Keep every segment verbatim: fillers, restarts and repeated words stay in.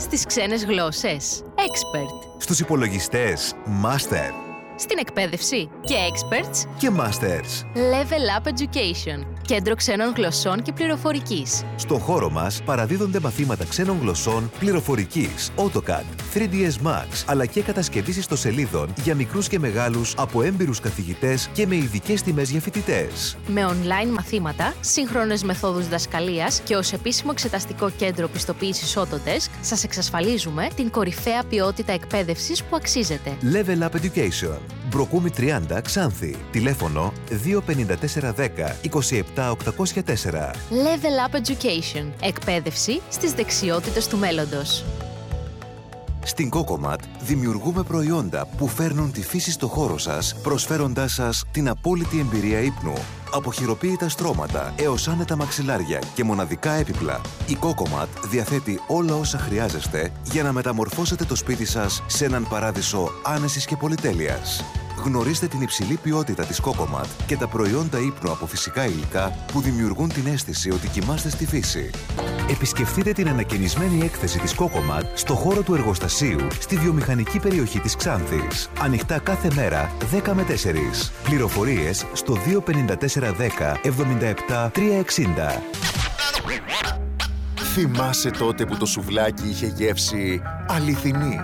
Στις ξένες γλώσσες, Expert. Στους υπολογιστές, Master. Στην εκπαίδευση και Experts Και Masters. Level Up Education. Κέντρο ξένων γλωσσών και πληροφορικής. Στο χώρο μας παραδίδονται μαθήματα ξένων γλωσσών, πληροφορικής, AutoCAD, θρι ντι ες Max, αλλά και κατασκευής ιστοσελίδων για μικρούς και μεγάλους από έμπειρους καθηγητές και με ειδικές τιμές για φοιτητές. Με online μαθήματα, σύγχρονες μεθόδους διδασκαλίας και ως επίσημο εξεταστικό κέντρο πιστοποίησης Autodesk, σας εξασφαλίζουμε την κορυφαία ποιότητα εκπαίδευσης που αξίζετε. Level Up Education. Μπροκούμη τριάντα, Ξάνθη. Τηλέφωνο δύο πέντε τέσσερα δέκα είκοσι επτά οκτακόσια τέσσερα. Level Up Education. Εκπαίδευση στις δεξιότητες του μέλλοντος. Στην Cocomat δημιουργούμε προϊόντα που φέρνουν τη φύση στο χώρο σας, προσφέροντάς σας την απόλυτη εμπειρία ύπνου. Από χειροποίητα στρώματα έως άνετα μαξιλάρια και μοναδικά έπιπλα, η Cocomat διαθέτει όλα όσα χρειάζεστε για να μεταμορφώσετε το σπίτι σας σε έναν παράδεισο άνεσης και πολυτέλειας. Γνωρίστε την υψηλή ποιότητα της Cocomat και τα προϊόντα ύπνου από φυσικά υλικά που δημιουργούν την αίσθηση ότι κοιμάστε στη φύση. Επισκεφτείτε την ανακαινισμένη έκθεση της Cocomat στο χώρο του εργοστασίου στη βιομηχανική περιοχή της Ξάνθης. Ανοιχτά κάθε μέρα δέκα με τέσσερις. Πληροφορίες στο δύο πέντε τέσσερα δέκα εβδομήντα επτά τριακόσια εξήντα. Θυμάσαι τότε που το σουβλάκι είχε γεύση αληθινή?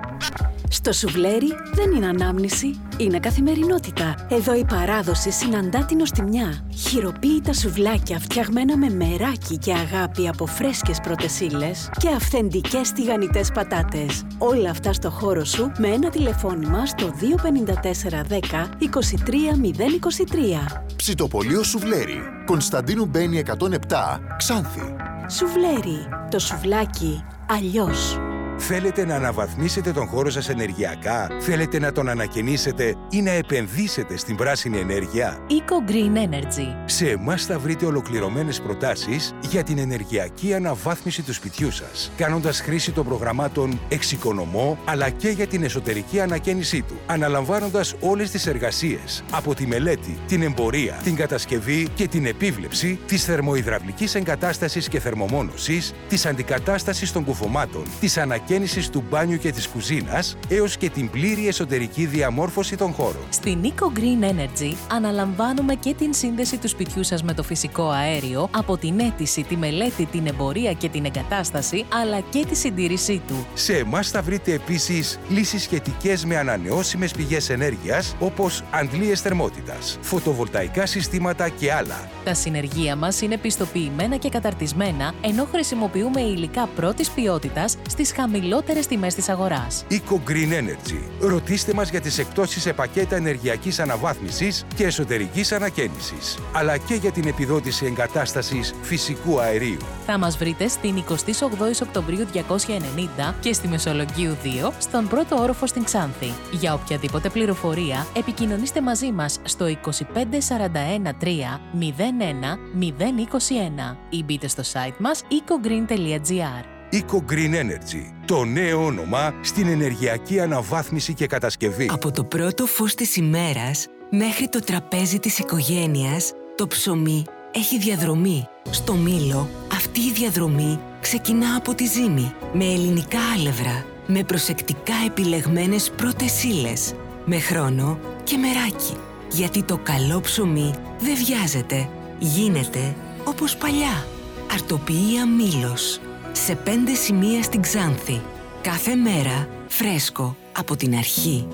Στο σουβλέρι δεν είναι ανάμνηση, είναι καθημερινότητα. Εδώ η παράδοση συναντά την νοστιμιά. Χειροποίητα σουβλάκια φτιαγμένα με μεράκι και αγάπη από φρέσκες πρώτες ύλες και αυθεντικές τηγανιτές πατάτες. Όλα αυτά στο χώρο σου με ένα τηλεφώνημα στο δύο πέντε τέσσερα δέκα είκοσι τρία μηδέν είκοσι τρία. Ψητοπολείο Σουβλέρι, Κωνσταντίνου Μπένη εκατόν επτά, Ξάνθη. Σουβλέρι, το σουβλάκι αλλιώς. Θέλετε να αναβαθμίσετε τον χώρο σας ενεργειακά? Θέλετε να τον ανακαινήσετε ή να επενδύσετε στην πράσινη ενέργεια? Eco Green Energy. Σε εμάς θα βρείτε ολοκληρωμένες προτάσεις για την ενεργειακή αναβάθμιση του σπιτιού σας, κάνοντας χρήση των προγραμμάτων Εξοικονομώ, αλλά και για την εσωτερική ανακαίνισή του, αναλαμβάνοντας όλες τις εργασίες, από τη μελέτη, την εμπορία, την κατασκευή και την επίβλεψη της θερμοϊδραυλικής εγκατάστασης και θερμομόνωσης, της αντικατάστασης των κουφωμάτων, της ανακαίνισης του μπάνιου και της κουζίνας, έως και την πλήρη εσωτερική διαμόρφωση των χώρων. Στην Eco Green Energy αναλαμβάνουμε και την σύνδεση του σπιτιού σας με το φυσικό αέριο, από την αίτηση, τη μελέτη, την εμπορία και την εγκατάσταση, αλλά και τη συντήρησή του. Σε εμάς θα βρείτε επίσης λύσεις σχετικές με ανανεώσιμες πηγές ενέργειας, όπως αντλίες θερμότητας, φωτοβολταϊκά συστήματα και άλλα. Τα συνεργεία μας είναι πιστοποιημένα και καταρτισμένα, ενώ χρησιμοποιούμε υλικά πρώτης ποιότητας στις χαμηλότερες τιμές της αγοράς. Eco Green Energy. Ρωτήστε μας για τις εκπτώσεις σε πακέτα ενεργειακής αναβάθμισης και εσωτερικής ανακαίνισης, αλλά και για την επιδότηση εγκατάστασης φυσικού αερίου. Θα μας βρείτε στην εικοστή όγδοη Οκτωβρίου διακόσια ενενήντα και στη Μεσολογγίου δύο, στον πρώτο όροφο στην Ξάνθη. Για οποιαδήποτε πληροφορία, επικοινωνήστε μαζί μας στο είκοσι πέντε σαράντα ένα τρία μηδέν ένα μηδέν είκοσι ένα ή μπείτε στο site μας eco green τελεία gr. Eco Green Energy. Το νέο όνομα στην ενεργειακή αναβάθμιση και κατασκευή. Από το πρώτο φως της ημέρας μέχρι το τραπέζι της οικογένειας, το ψωμί έχει διαδρομή. Στο Μήλο, αυτή η διαδρομή ξεκινά από τη ζύμη, με ελληνικά άλευρα, με προσεκτικά επιλεγμένες πρώτες ύλες, με χρόνο και μεράκι. Γιατί το καλό ψωμί δεν βιάζεται, γίνεται όπως παλιά. Αρτοποιία Μήλος. Σε πέντε σημεία στην Ξάνθη. Κάθε μέρα φρέσκο από την αρχή.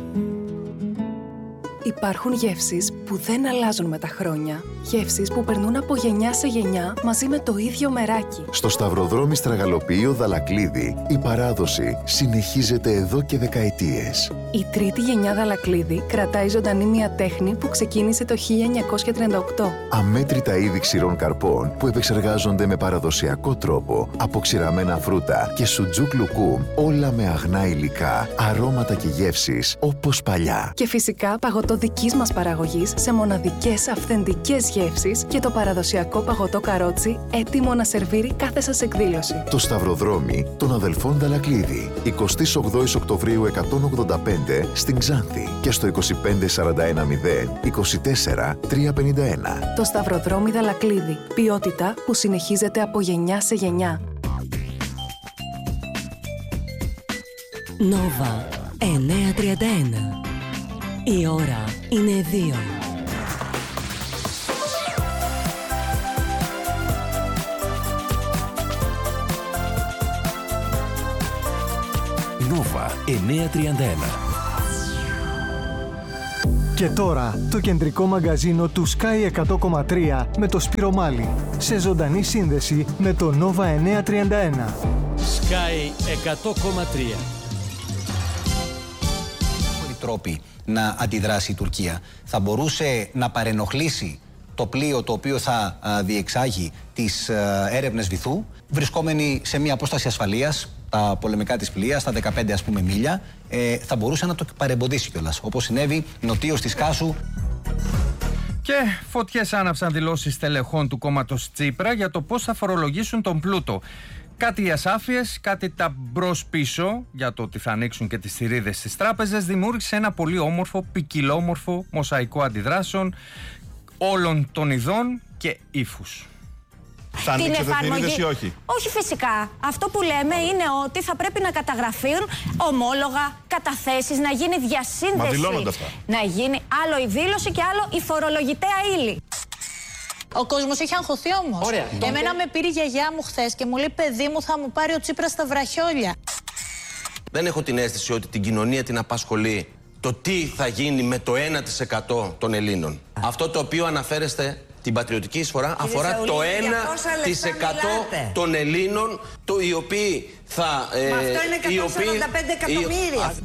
Υπάρχουν γεύσεις που δεν αλλάζουν με τα χρόνια. Γεύσεις που περνούν από γενιά σε γενιά μαζί με το ίδιο μεράκι. Στο Σταυροδρόμι Στραγαλοποιείο Δαλακλίδη, η παράδοση συνεχίζεται εδώ και δεκαετίες. Η τρίτη γενιά Δαλακλίδη κρατάει ζωντανή μια τέχνη που ξεκίνησε το χίλια εννιακόσια τριάντα οκτώ. Αμέτρητα είδη ξηρών καρπών που επεξεργάζονται με παραδοσιακό τρόπο από ξηραμένα φρούτα και σουτζούκ λουκούμ, όλα με αγνά υλικά, αρώματα και γεύσεις όπως παλιά. Και φυσικά παγωτό δικής μας παραγωγής σε μοναδικές αυθεντικές γεύσεις και το παραδοσιακό παγωτό καρότσι έτοιμο να σερβίρει κάθε σας εκδήλωση. Το Σταυροδρόμι των αδελφών Δαλακλίδη, εικοστή όγδοη Οκτωβρίου εκατόν ογδόντα πέντε στην Ξάνθη και στο είκοσι πέντε σαράντα ένα μηδέν είκοσι τέσσερα τριακόσια πενήντα ένα. Το Σταυροδρόμι Δαλακλίδη. Ποιότητα που συνεχίζεται από γενιά σε γενιά. Νόβα εννιακόσια τριάντα ένα. Η ώρα είναι δύο. Νόβα εννιακόσια τριάντα ένα. Και τώρα το κεντρικό μαγκαζίνο του Sky εκατό κόμμα τρία με το Σπύρο Μάλη, σε ζωντανή σύνδεση με το Νόβα εννιακόσια τριάντα ένα. Sky εκατό κόμμα τρία. Τρόποι να αντιδράσει η Τουρκία. Θα μπορούσε να παρενοχλήσει το πλοίο το οποίο θα διεξάγει τις έρευνες βυθού, βρισκόμενοι σε μια απόσταση ασφαλείας, τα πολεμικά της πλοία, στα δεκαπέντε ας πούμε μίλια, ε, θα μπορούσε να το παρεμποδίσει κιόλας, όπως συνέβη νοτίως της Κάσου. Και φωτιές άναψαν δηλώσεις τελεχών του κόμματος Τσίπρα για το πώς θα φορολογήσουν τον πλούτο. Κάτι οι ασάφειες, κάτι τα μπρος-πίσω για το ότι θα ανοίξουν και τις θηρίδες στις τράπεζες, δημιούργησε ένα πολύ όμορφο, ποικιλόμορφο μοσαϊκό αντιδράσεων όλων των ειδών και ύφους. Θα ανοίξετε θηρίδες ή όχι? Όχι φυσικά. Αυτό που λέμε είναι ότι θα πρέπει να καταγραφούν ομόλογα, καταθέσεις, να γίνει διασύνδεση. Μα δηλώνονται αυτά. Να γίνει άλλο η δήλωση και άλλο η φορολογητέα ύλη. Ο κόσμος έχει αγχωθεί όμως. Ωραία. Και εμένα με πήρε η γιαγιά μου χθες και μου λέει, παιδί μου, θα μου πάρει ο Τσίπρας στα βραχιόλια. Δεν έχω την αίσθηση ότι την κοινωνία την απασχολεί το τι θα γίνει με το ένα τοις εκατό των Ελλήνων. Αυτό το οποίο αναφέρεστε, την πατριωτική εισφορά, αφορά Σαουλή, το ένα τοις εκατό των Ελλήνων, το, οι οποίοι θα... Ε, Μα αυτό είναι εκατόν σαράντα πέντε εκατομμύρια.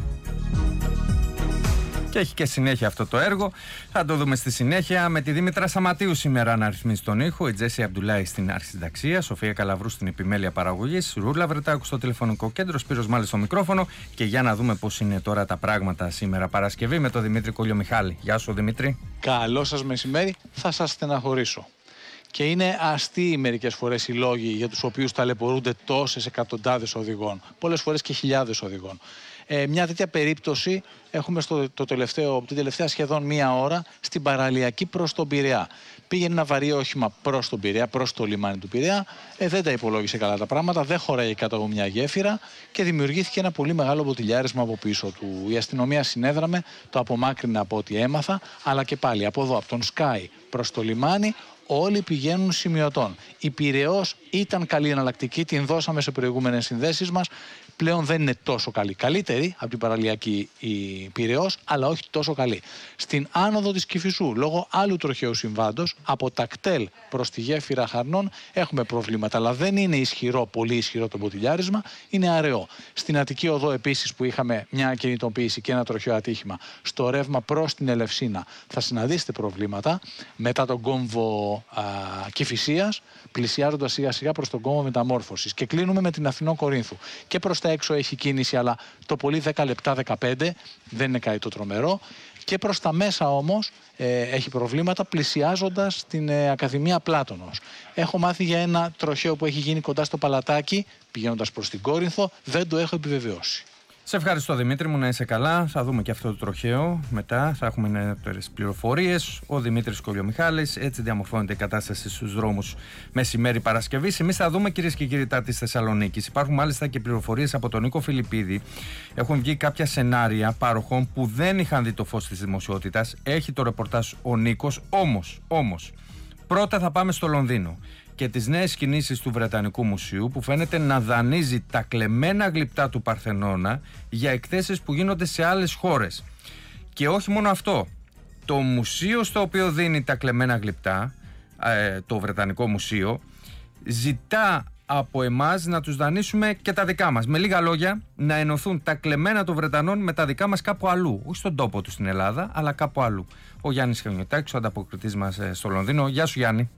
Και έχει και συνέχεια αυτό το έργο. Θα το δούμε στη συνέχεια με τη Δήμητρα Σαματίου σήμερα να ρυθμίζει τον ήχο, η Τζέσι Αμπτουλάη στην αρχισυνταξία, Σοφία Καλαβρού στην επιμέλεια παραγωγής, Ρούλα Βρετάκου στο τηλεφωνικό κέντρο, Σπύρος Μάλης στο μικρόφωνο. Και για να δούμε πώς είναι τώρα τα πράγματα σήμερα Παρασκευή με τον Δημήτρη Κολιομιχάλη. Γεια σου, Δημήτρη. Καλό σας μεσημέρι. Θα σας στεναχωρήσω. Και είναι αστείοι μερικές φορές οι λόγοι για τους οποίους ταλαιπωρούνται τόσες εκατοντάδες οδηγών, πολλές φορές και χιλιάδες οδηγών. Ε, μια τέτοια περίπτωση έχουμε στο το τελευταίο, την τελευταία σχεδόν μία ώρα στην παραλιακή προς τον Πειραιά. Πήγαινε ένα βαρύ όχημα προς τον Πειραιά, προς το λιμάνι του Πειραιά. Ε, δεν τα υπολόγισε καλά τα πράγματα, δεν χωράει κάτω από μια γέφυρα και δημιουργήθηκε ένα πολύ μεγάλο μποτιλιάρισμα από πίσω του. Η αστυνομία συνέδραμε, το απομάκρυνε από ό,τι έμαθα, αλλά και πάλι από εδώ, από τον Sky προς το λιμάνι. Όλοι πηγαίνουν σημειωτών. Η Πειραιώς ήταν καλή εναλλακτική, την δώσαμε σε προηγούμενες συνδέσεις μας. Πλέον δεν είναι τόσο καλή. Καλύτερη από την παραλιακή η Πειραιώς, αλλά όχι τόσο καλή. Στην άνοδο της Κηφισού, λόγω άλλου τροχαίου συμβάντος, από τα κτέλ προς τη γέφυρα Χαρνών έχουμε προβλήματα. Αλλά δεν είναι ισχυρό, πολύ ισχυρό το μποτιλιάρισμα, είναι αραιό. Στην Αττική Οδό επίσης που είχαμε μια κινητοποίηση και ένα τροχαίο ατύχημα, στο ρεύμα προς την Ελευσίνα θα συναντήσετε προβλήματα μετά τον κόμβο Κηφισίας, πλησιάζοντας σιγά σιγά προς τον κόμβο Μεταμόρφωσης. Και κλείνουμε με την Αθηνών Κορίνθου. Και προς τα έξω έχει κίνηση, αλλά το πολύ δέκα λεπτά δεκαπέντε, δεν είναι κάτι το τρομερό. Και προς τα μέσα όμως ε, έχει προβλήματα πλησιάζοντας την ε, Ακαδημία Πλάτωνος. Έχω μάθει για ένα τροχαίο που έχει γίνει κοντά στο Παλατάκι, πηγαίνοντας προς την Κόρινθο, δεν το έχω επιβεβαιώσει. Σε ευχαριστώ, Δημήτρη μου, να είσαι καλά. Θα δούμε και αυτό το τροχαίο μετά. Θα έχουμε νεότερες πληροφορίες. Ο Δημήτρης Κολιομιχάλης. Έτσι διαμορφώνεται η κατάσταση στους δρόμους μεσημέρι Παρασκευής. Εμείς θα δούμε, κυρίες και κύριοι, τα της Θεσσαλονίκης. Υπάρχουν μάλιστα και πληροφορίες από τον Νίκο Φιλιππίδη. Έχουν βγει κάποια σενάρια πάροχων που δεν είχαν δει το φως της δημοσιότητας. Έχει το ρεπορτάζ ο Νίκος. Όμως, όμως, πρώτα θα πάμε στο Λονδίνο και τις νέες κινήσεις του Βρετανικού Μουσείου που φαίνεται να δανείζει τα κλεμμένα γλυπτά του Παρθενώνα για εκθέσεις που γίνονται σε άλλες χώρες. Και όχι μόνο αυτό, το μουσείο στο οποίο δίνει τα κλεμμένα γλυπτά, το Βρετανικό Μουσείο, ζητά από εμάς να τους δανείσουμε και τα δικά μας. Με λίγα λόγια, να ενωθούν τα κλεμμένα των Βρετανών με τα δικά μας κάπου αλλού. Όχι στον τόπο του στην Ελλάδα, αλλά κάπου αλλού. Ο Γιάννης Χελνιωτάκης, ο ανταποκριτής μας στο Λονδίνο. Γεια σου, Γιάννη.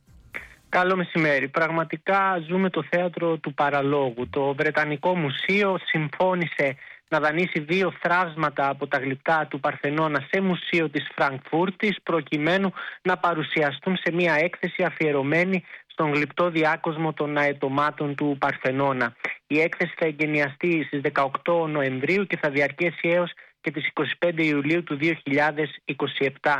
Καλό μεσημέρι. Πραγματικά ζούμε το θέατρο του παραλόγου. Το Βρετανικό Μουσείο συμφώνησε να δανείσει δύο θράψματα από τα γλυπτά του Παρθενώνα σε μουσείο της Φραγκφούρτης προκειμένου να παρουσιαστούν σε μια έκθεση αφιερωμένη στον γλυπτό διάκοσμο των αετωμάτων του Παρθενώνα. Η έκθεση θα εγκαινιαστεί στις δεκαοκτώ Νοεμβρίου και θα διαρκέσει έως και τις είκοσι πέντε Ιουλίου του δύο χιλιάδες είκοσι επτά.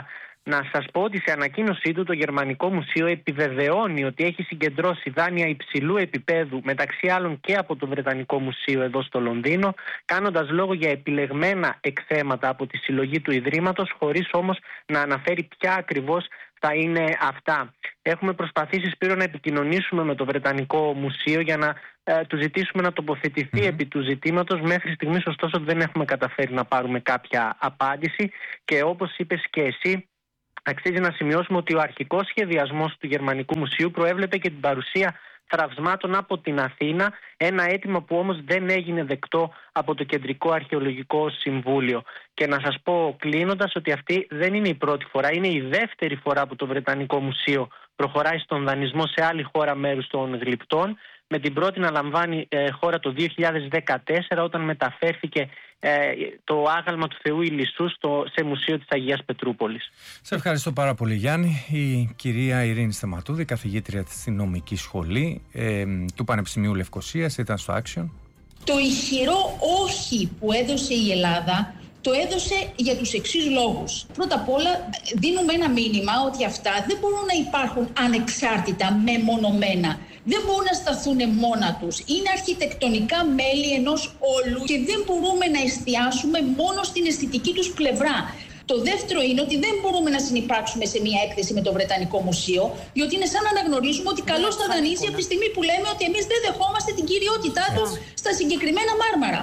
Να σας πω ότι σε ανακοίνωσή του το Γερμανικό Μουσείο επιβεβαιώνει ότι έχει συγκεντρώσει δάνεια υψηλού επίπεδου, μεταξύ άλλων και από το Βρετανικό Μουσείο εδώ στο Λονδίνο, κάνοντας λόγο για επιλεγμένα εκθέματα από τη συλλογή του Ιδρύματος, χωρίς όμως να αναφέρει ποια ακριβώς θα είναι αυτά. Έχουμε προσπαθήσει, Σπύρο, να επικοινωνήσουμε με το Βρετανικό Μουσείο για να ε, του ζητήσουμε να τοποθετηθεί mm. επί του ζητήματος. Μέχρι στιγμής, ωστόσο, δεν έχουμε καταφέρει να πάρουμε κάποια απάντηση και όπως είπες και εσύ, αξίζει να σημειώσουμε ότι ο αρχικός σχεδιασμός του Γερμανικού Μουσείου προέβλεπε και την παρουσία θραυσμάτων από την Αθήνα, ένα αίτημα που όμως δεν έγινε δεκτό από το Κεντρικό Αρχαιολογικό Συμβούλιο. Και να σας πω κλείνοντας ότι αυτή δεν είναι η πρώτη φορά, είναι η δεύτερη φορά που το Βρετανικό Μουσείο προχωράει στον δανεισμό σε άλλη χώρα μέρους των γλυπτών, με την πρώτη να λαμβάνει ε, χώρα το δύο χιλιάδες δεκατέσσερα, όταν μεταφέρθηκε ε, το άγαλμα του Θεού Ηλισσού στο, σε μουσείο της Αγίας Πετρούπολης. Σε ευχαριστώ πάρα πολύ, Γιάννη. Η κυρία Ειρήνη Σταματούδη, καθηγήτρια στη νομική σχολή ε, του Πανεπιστημίου Λευκωσίας, ήταν στο Action. Το ισχυρό όχι που έδωσε η Ελλάδα το έδωσε για τους εξής λόγους. Πρώτα απ' όλα δίνουμε ένα μήνυμα ότι αυτά δεν μπορούν να υπάρχουν ανεξάρτητα, μεμονωμένα. Δεν μπορούν να σταθούν μόνα τους. Είναι αρχιτεκτονικά μέλη ενός όλου και δεν μπορούμε να εστιάσουμε μόνο στην αισθητική τους πλευρά. Το δεύτερο είναι ότι δεν μπορούμε να συνυπάρξουμε σε μια έκθεση με το Βρετανικό Μουσείο, διότι είναι σαν να αναγνωρίζουμε ότι καλώς θα δανείσει από τη στιγμή που λέμε ότι εμείς δεν δεχόμαστε την κυριότητά του στα συγκεκριμένα μάρμαρα.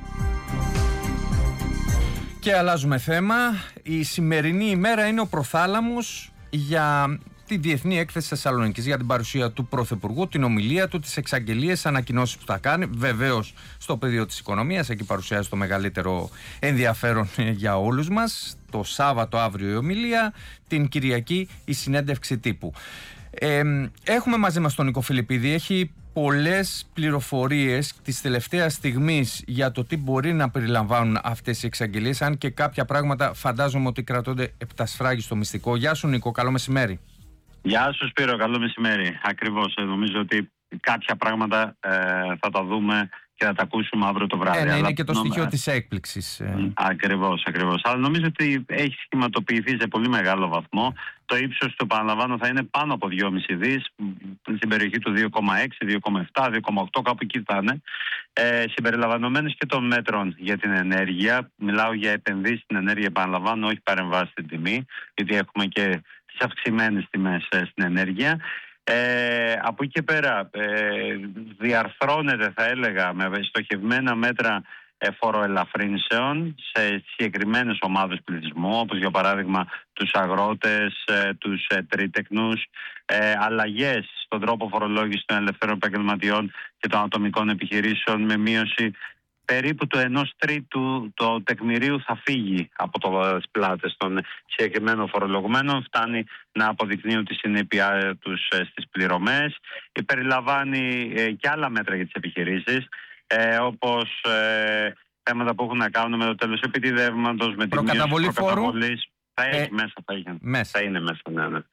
Και αλλάζουμε θέμα. Η σημερινή ημέρα είναι ο προθάλαμος για τη Διεθνή Έκθεση Θεσσαλονίκης, για την παρουσία του Πρωθυπουργού, την ομιλία του, τις εξαγγελίες, ανακοινώσεις που θα κάνει. Βεβαίως στο πεδίο της οικονομίας, εκεί παρουσιάζει το μεγαλύτερο ενδιαφέρον για όλους μας. Το Σάββατο αύριο η ομιλία, την Κυριακή η συνέντευξη τύπου. Ε, έχουμε μαζί μας τον Νίκο Φιλιππίδη. Έχει πολλές πληροφορίες της τελευταίας στιγμής για το τι μπορεί να περιλαμβάνουν αυτές οι εξαγγελίες, αν και κάποια πράγματα φαντάζομαι ότι κρατώνται επτασφράγιστο μυστικό. Γεια σου, Νίκο, καλό μεσημέρι. Γεια σου, Σπύρο, καλό μεσημέρι. Ακριβώς, νομίζω ότι κάποια πράγματα ε, θα τα δούμε και θα τα ακούσουμε αύριο το βράδυ. Ε, ναι, αλλά είναι και το νομ... στοιχείο της έκπληξης. Ε. Ακριβώς, ακριβώς. Αλλά νομίζω ότι έχει σχηματοποιηθεί σε πολύ μεγάλο βαθμό. Το ύψος του, επαναλαμβάνω, θα είναι πάνω από δυόμισι δις, στην περιοχή του δύο κόμμα έξι, δύο κόμμα επτά, δύο κόμμα οκτώ, κάπου εκεί θα είναι. Ε, συμπεριλαμβανομένες και των μέτρων για την ενέργεια. Μιλάω για επενδύσεις στην ενέργεια, επαναλαμβάνω, όχι παρεμβάσεις στην τιμή, γιατί έχουμε και τις αυξημένες τιμές στην ενέργεια. Ε, από εκεί και πέρα ε, διαρθρώνεται, θα έλεγα, με στοχευμένα μέτρα ε, φοροελαφρύνσεων σε συγκεκριμένες ομάδες πληθυσμού, όπως για παράδειγμα τους αγρότες, ε, τους ε, τρίτεκνους, ε, αλλαγές στον τρόπο φορολόγησης των ελευθέρων επαγγελματιών και των ατομικών επιχειρήσεων, με μείωση περίπου το ενός τρίτου του τεκμηρίου θα φύγει από τις πλάτες των συγκεκριμένων φορολογουμένων. Φτάνει να αποδεικνύουν τη συνέπειά τους στις πληρωμές. Περιλαμβάνει ε, και άλλα μέτρα για τις επιχειρήσεις, ε, όπως ε, θέματα που έχουν να κάνουν με το τέλος επιτιδεύματος, με τη μείωση της προκαταβολής. Θα έχει ε, μέσα, θα, έχει, μέσα. θα είναι μέσα, ναι, ναι.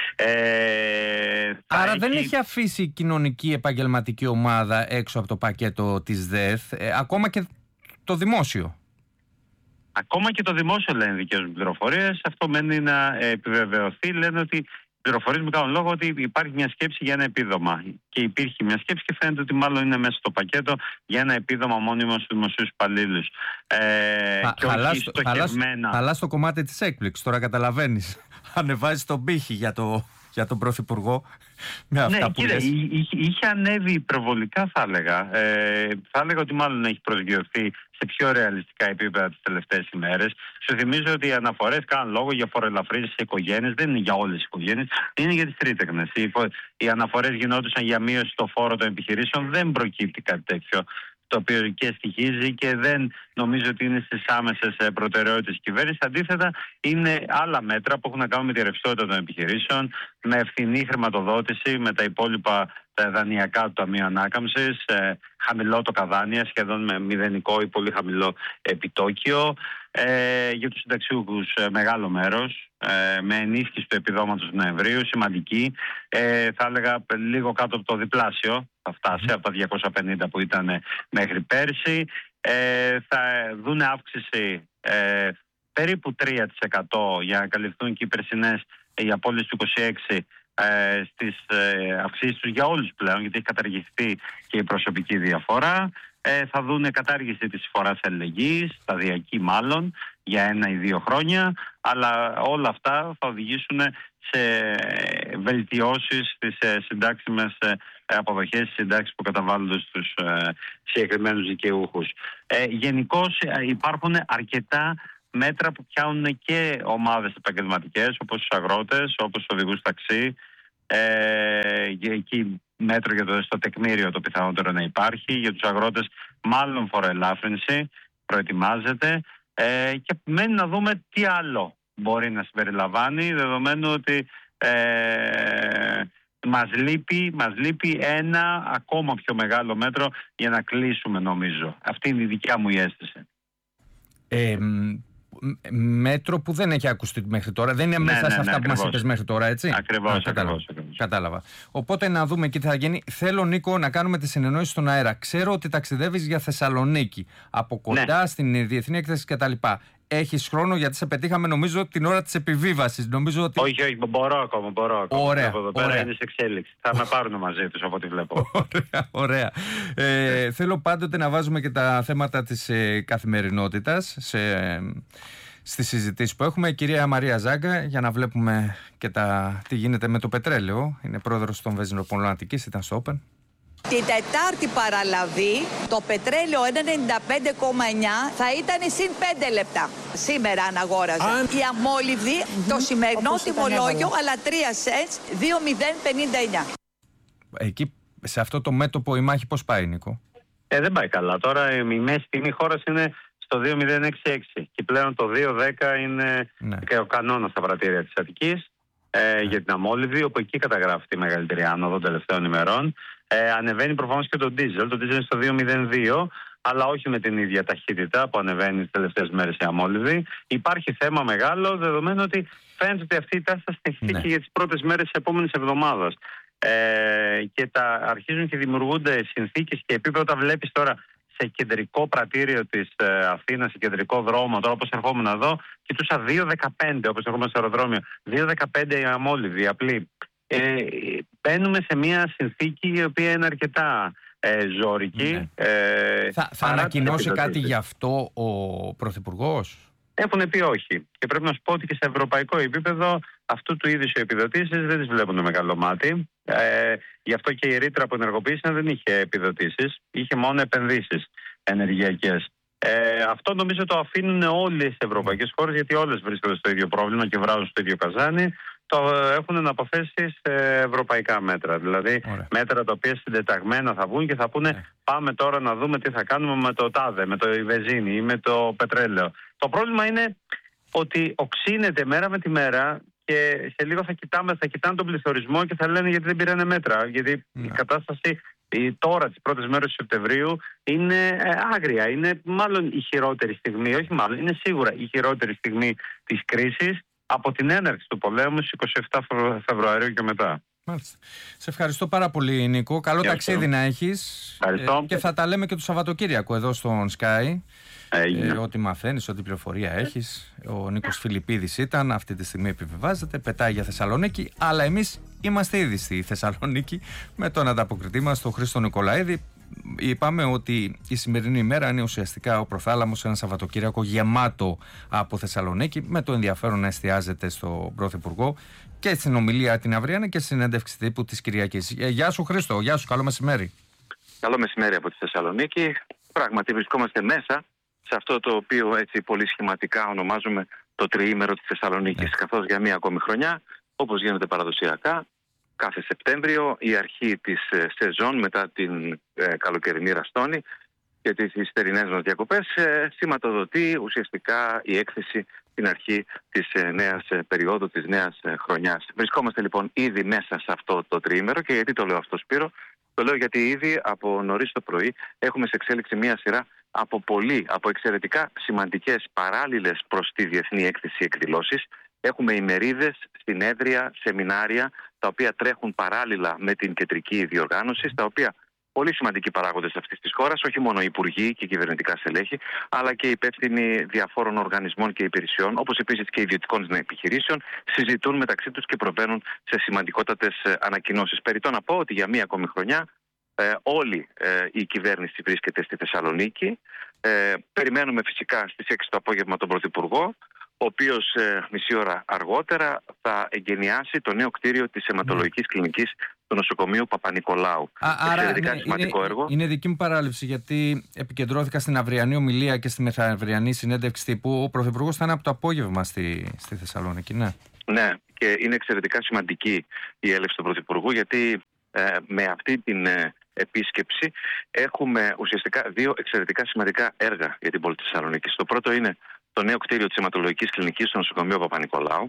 Ε, Άρα έχει... δεν έχει αφήσει η κοινωνική επαγγελματική ομάδα έξω από το πακέτο της ΔΕΘ, ε, ακόμα και το δημόσιο. Ακόμα και το δημόσιο, λένε δικές μου πληροφορίες. Αυτό μένει να επιβεβαιωθεί. Λένε ότι οι πληροφορίες μου κάνουν λόγο ότι υπάρχει μια σκέψη για ένα επίδομα. Και υπήρχε μια σκέψη και φαίνεται ότι μάλλον είναι μέσα στο πακέτο για ένα επίδομα μόνιμο στους δημοσίους υπαλλήλους. Ε, Χαλάς το κομμάτι της έκπληξης, τώρα καταλαβαίνεις. Ανεβάζει τον πύχη για, το, για τον Πρωθυπουργό με αυτά ναι, που κύριε, λες. Είχε, είχε ανέβει υπερβολικά, θα έλεγα. Ε, θα έλεγα ότι μάλλον έχει προσγειωθεί σε πιο ρεαλιστικά επίπεδα τις τελευταίες ημέρες. Σου θυμίζω ότι οι αναφορές κάνουν λόγο για φοροελαφρύνσεις σε οικογένειες. Δεν είναι για όλες τις οικογένειες, είναι για τις τρίτεκνες. Οι, οι αναφορές γινόντουσαν για μείωση στο φόρο των επιχειρήσεων. Δεν προκύπτει κάτι τέτοιο, το οποίο και στοιχίζει και δεν νομίζω ότι είναι στις άμεσες προτεραιότητες της κυβέρνησης. Αντίθετα, είναι άλλα μέτρα που έχουν να κάνουν με τη ρευστότητα των επιχειρήσεων, με ευθυνή χρηματοδότηση, με τα υπόλοιπα τα δανειακά του Ταμείου Ανάκαμψης, ε, χαμηλό το καδάνια, σχεδόν με μηδενικό ή πολύ χαμηλό επιτόκιο. Ε, για τους συνταξιούχους ε, μεγάλο μέρος, ε, με ενίσχυση του επιδόματος του Νοεμβρίου, σημαντική. Ε, θα έλεγα λίγο κάτω από το διπλάσιο, θα φτάσει από τα διακόσια πενήντα που ήταν μέχρι πέρσι. Ε, θα δουν αύξηση ε, περίπου τρία τοις εκατό για να καλυφθούν και οι περσινές, οι απώλειες του είκοσι έξι ε, στις ε, αυξήσεις τους για όλους πλέον, γιατί έχει καταργηθεί και η προσωπική διαφορά. Ε, θα δουν κατάργηση της εισφοράς αλληλεγγύης, σταδιακή μάλλον, για ένα ή δύο χρόνια, αλλά όλα αυτά θα οδηγήσουν σε βελτιώσεις στις ε, συντάξιμες ε, αποδοχές, στις συντάξεις που καταβάλλονται στους ε, συγκεκριμένους δικαιούχους. Ε, γενικώς ε, υπάρχουν αρκετά μέτρα που πιάνουν και ομάδες επαγγελματικές, όπως τους αγρότες, όπως τους οδηγούς ταξί, ε, και εκεί μέτρο για το στο τεκμήριο το πιθανότερο να υπάρχει. Για τους αγρότες μάλλον φοροελάφρυνση προετοιμάζεται, ε, και μένει να δούμε τι άλλο μπορεί να συμπεριλαμβάνει, δεδομένου ότι ε, μας λείπει, μας λείπει ένα ακόμα πιο μεγάλο μέτρο για να κλείσουμε, νομίζω. Αυτή είναι η δικιά μου η αίσθηση. Ε, μέτρο που δεν έχει ακουστεί μέχρι τώρα. Δεν είναι ναι, μέσα ναι, σε αυτά ναι, που μας είπες μέχρι τώρα, έτσι. Ακριβώς, Α, ακριβώς, ακριβώς. Κατάλαβα. Οπότε να δούμε και τι θα γίνει. Θέλω, Νίκο, να κάνουμε τη συνεννόηση στον αέρα. Ξέρω ότι ταξιδεύεις για Θεσσαλονίκη, από κοντά ναι. στην Διεθνή Έκθεση κτλ. Έχεις χρόνο, γιατί σε πετύχαμε νομίζω την ώρα της επιβίβασης. Νομίζω ότι... Όχι, όχι, μπορώ ακόμα. Μπορώ ακόμα. Ωραία. Από εδώ πέρα ωραία. είναι σε εξέλιξη. Θα με πάρουν μαζί τους από ό,τι βλέπω. Ωραία. ωραία. Ε, θέλω πάντοτε να βάζουμε και τα θέματα της ε, καθημερινότητας σε, ε, στις συζητήσεις που έχουμε. Κυρία Μαρία Ζάγκα, για να βλέπουμε και τα, τι γίνεται με το πετρέλαιο. Είναι πρόεδρος των Βενζινοπολών Αττικής, ήταν στο Open. Την Τετάρτη παραλαβή το πετρέλαιο ένα ενενήντα πέντε κόμμα εννιά θα ήταν συν πέντε λεπτά. Σήμερα αναγόραζα. Αν... Η αμόλυβδη mm-hmm. το σημερινό τιμολόγιο, αλλά τρία σεντς, δύο μηδέν πενήντα εννιά. Εκεί σε αυτό το μέτωπο η μάχη πώς πάει, Νίκο? Ε, δεν πάει καλά. Τώρα η μέση τιμή χώρας είναι στο δύο μηδέν έξι έξι και πλέον το δύο δέκα είναι ναι. και ο κανόνας στα πρατήρια της Αττικής ε, ναι. για την αμόλυβδη, όπου εκεί καταγράφει τη μεγαλύτερη άνοδο των τελευταίων ημερών. Ε, ανεβαίνει προφανώς και το ντίζελ. Το ντίζελ είναι στο δύο μηδέν δύο, αλλά όχι με την ίδια ταχύτητα που ανεβαίνει τις τελευταίες μέρες η αμόλυβδη. Υπάρχει θέμα μεγάλο, δεδομένου ότι φαίνεται ότι αυτή η τάση θα συνεχιστεί ναι. και για τις πρώτες μέρες της επόμενης εβδομάδας. Ε, και τα αρχίζουν και δημιουργούνται συνθήκες και επίπεδα. Όταν βλέπεις τώρα σε κεντρικό πρατήριο της ε, Αθήνας, σε κεντρικό δρόμο, τώρα όπως ερχόμουν εδώ, κοιτούσα δύο δεκαπέντε όπως ερχόμουν στο αεροδρόμιο. δύο δεκαπέντε η αμόλυβδη, απλή. Ε, μπαίνουμε σε μια συνθήκη η οποία είναι αρκετά ε, ζώρικη. Ναι. Ε, θα θα ανακοινώσει κάτι γι' αυτό ο Πρωθυπουργός? Έχουν πει όχι. Και πρέπει να σου πω ότι και σε ευρωπαϊκό επίπεδο αυτού του είδους οι επιδοτήσεις δεν τις βλέπουν με καλό μάτι. Ε, γι' αυτό και η ρήτρα που ενεργοποίησαν δεν είχε επιδοτήσεις, είχε μόνο επενδύσεις ενεργειακές. Ε, αυτό νομίζω το αφήνουν όλες οι ευρωπαϊκές χώρες, γιατί όλες βρίσκονται στο ίδιο πρόβλημα και βράζουν στο ίδιο καζάνι. Το έχουν να αποθέσει σε ευρωπαϊκά μέτρα. Δηλαδή Ωραία. μέτρα τα οποία συντεταγμένα θα βγουν και θα πούνε yeah. πάμε τώρα να δούμε τι θα κάνουμε με το τάδε, με το βενζίνη ή με το πετρέλαιο. Το πρόβλημα είναι ότι οξύνεται μέρα με τη μέρα και σε λίγο θα, κοιτάμε, θα κοιτάνε τον πληθωρισμό και θα λένε γιατί δεν πήρανε μέτρα. Γιατί yeah. η κατάσταση τώρα τις πρώτες μέρες του Σεπτεμβρίου είναι άγρια. Είναι μάλλον η χειρότερη στιγμή, όχι μάλλον, είναι σίγουρα η χειρότερη στιγμή της κρίσης από την έναρξη του πολέμου στις είκοσι επτά Φεβρουαρίου και μετά. Μάλιστα. Σε ευχαριστώ πάρα πολύ, Νίκο. Καλό Για ταξίδι αυτό. να έχεις. Ευχαριστώ. Ε, και θα τα λέμε και το Σαββατοκύριακο εδώ στον Sky. Ε, ό,τι μαθαίνεις, ό,τι πληροφορία έχεις. Ο Νίκος Φιλιππίδης ήταν, αυτή τη στιγμή επιβεβάζεται, πετάει για Θεσσαλονίκη. Αλλά εμείς είμαστε ήδη στη Θεσσαλονίκη με τον ανταποκριτή μας, τον Χρήστο Νικολαίδη. Είπαμε ότι η σημερινή ημέρα είναι ουσιαστικά ο προθάλαμος, ένα Σαββατοκύριακο γεμάτο από Θεσσαλονίκη, με το ενδιαφέρον να εστιάζεται στον Πρωθυπουργό και στην ομιλία την αυριανή και στη συνέντευξη τύπου της Κυριακής. Γεια σου, Χρήστο, γεια σου, καλό μεσημέρι. Καλό μεσημέρι από τη Θεσσαλονίκη. Πράγματι βρισκόμαστε μέσα σε αυτό το οποίο έτσι πολύ σχηματικά ονομάζουμε το τριήμερο της Θεσσαλονίκης, ναι. καθώς για μία ακόμη χρονιά, όπως γίνεται παραδοσιακά, κάθε Σεπτέμβριο η αρχή της σεζόν μετά την ε, καλοκαιρινή ραστόνη και τις θερινές μας διακοπές ε, σηματοδοτεί ουσιαστικά η έκθεση την αρχή της ε, νέας ε, περίοδου, της νέας ε, χρονιάς. Βρισκόμαστε λοιπόν ήδη μέσα σε αυτό το τριήμερο. Και γιατί το λέω αυτό, Σπύρο? Το λέω γιατί ήδη από νωρίς το πρωί έχουμε σε εξέλιξη μία σειρά από πολύ, από εξαιρετικά σημαντικές παράλληλες προς τη Διεθνή Έκθεση εκδηλώσεις. Έχουμε ημερίδες, συνέδρια, σεμινάρια, τα οποία τρέχουν παράλληλα με την κεντρική διοργάνωση, στα οποία πολύ σημαντικοί παράγοντες αυτής της χώρας, όχι μόνο οι υπουργοί και κυβερνητικά στελέχη, αλλά και οι υπεύθυνοι διαφόρων οργανισμών και υπηρεσιών, όπως επίσης και ιδιωτικών επιχειρήσεων, συζητούν μεταξύ τους και προβαίνουν σε σημαντικότατες ανακοινώσεις. Περιττό να πω ότι για μία ακόμη χρονιά ε, όλη ε, η κυβέρνηση βρίσκεται στη Θεσσαλονίκη. Ε, περιμένουμε φυσικά στις έξι το απόγευμα τον Πρωθυπουργό, ο οποίος ε, μισή ώρα αργότερα θα εγκαινιάσει το νέο κτίριο της αιματολογικής κλινικής του νοσοκομείου Παπα-Νικολάου. Εξαιρετικά ναι, σημαντικό είναι, έργο. Είναι δική μου παράληψη, γιατί επικεντρώθηκα στην αυριανή ομιλία και στη μεθαυριανή συνέντευξη τύπου. Ο Πρωθυπουργός θα είναι από το απόγευμα στη, στη Θεσσαλονίκη, ναι. Ναι, και είναι εξαιρετικά σημαντική η έλευση του Πρωθυπουργού, γιατί ε, με αυτή την ε, επίσκεψη έχουμε ουσιαστικά δύο εξαιρετικά σημαντικά έργα για την πόλη της Θεσσαλονίκης. Το πρώτο είναι το νέο κτίριο της αιματολογικής κλινικής στο νοσοκομείο Παπα-Νικολάου.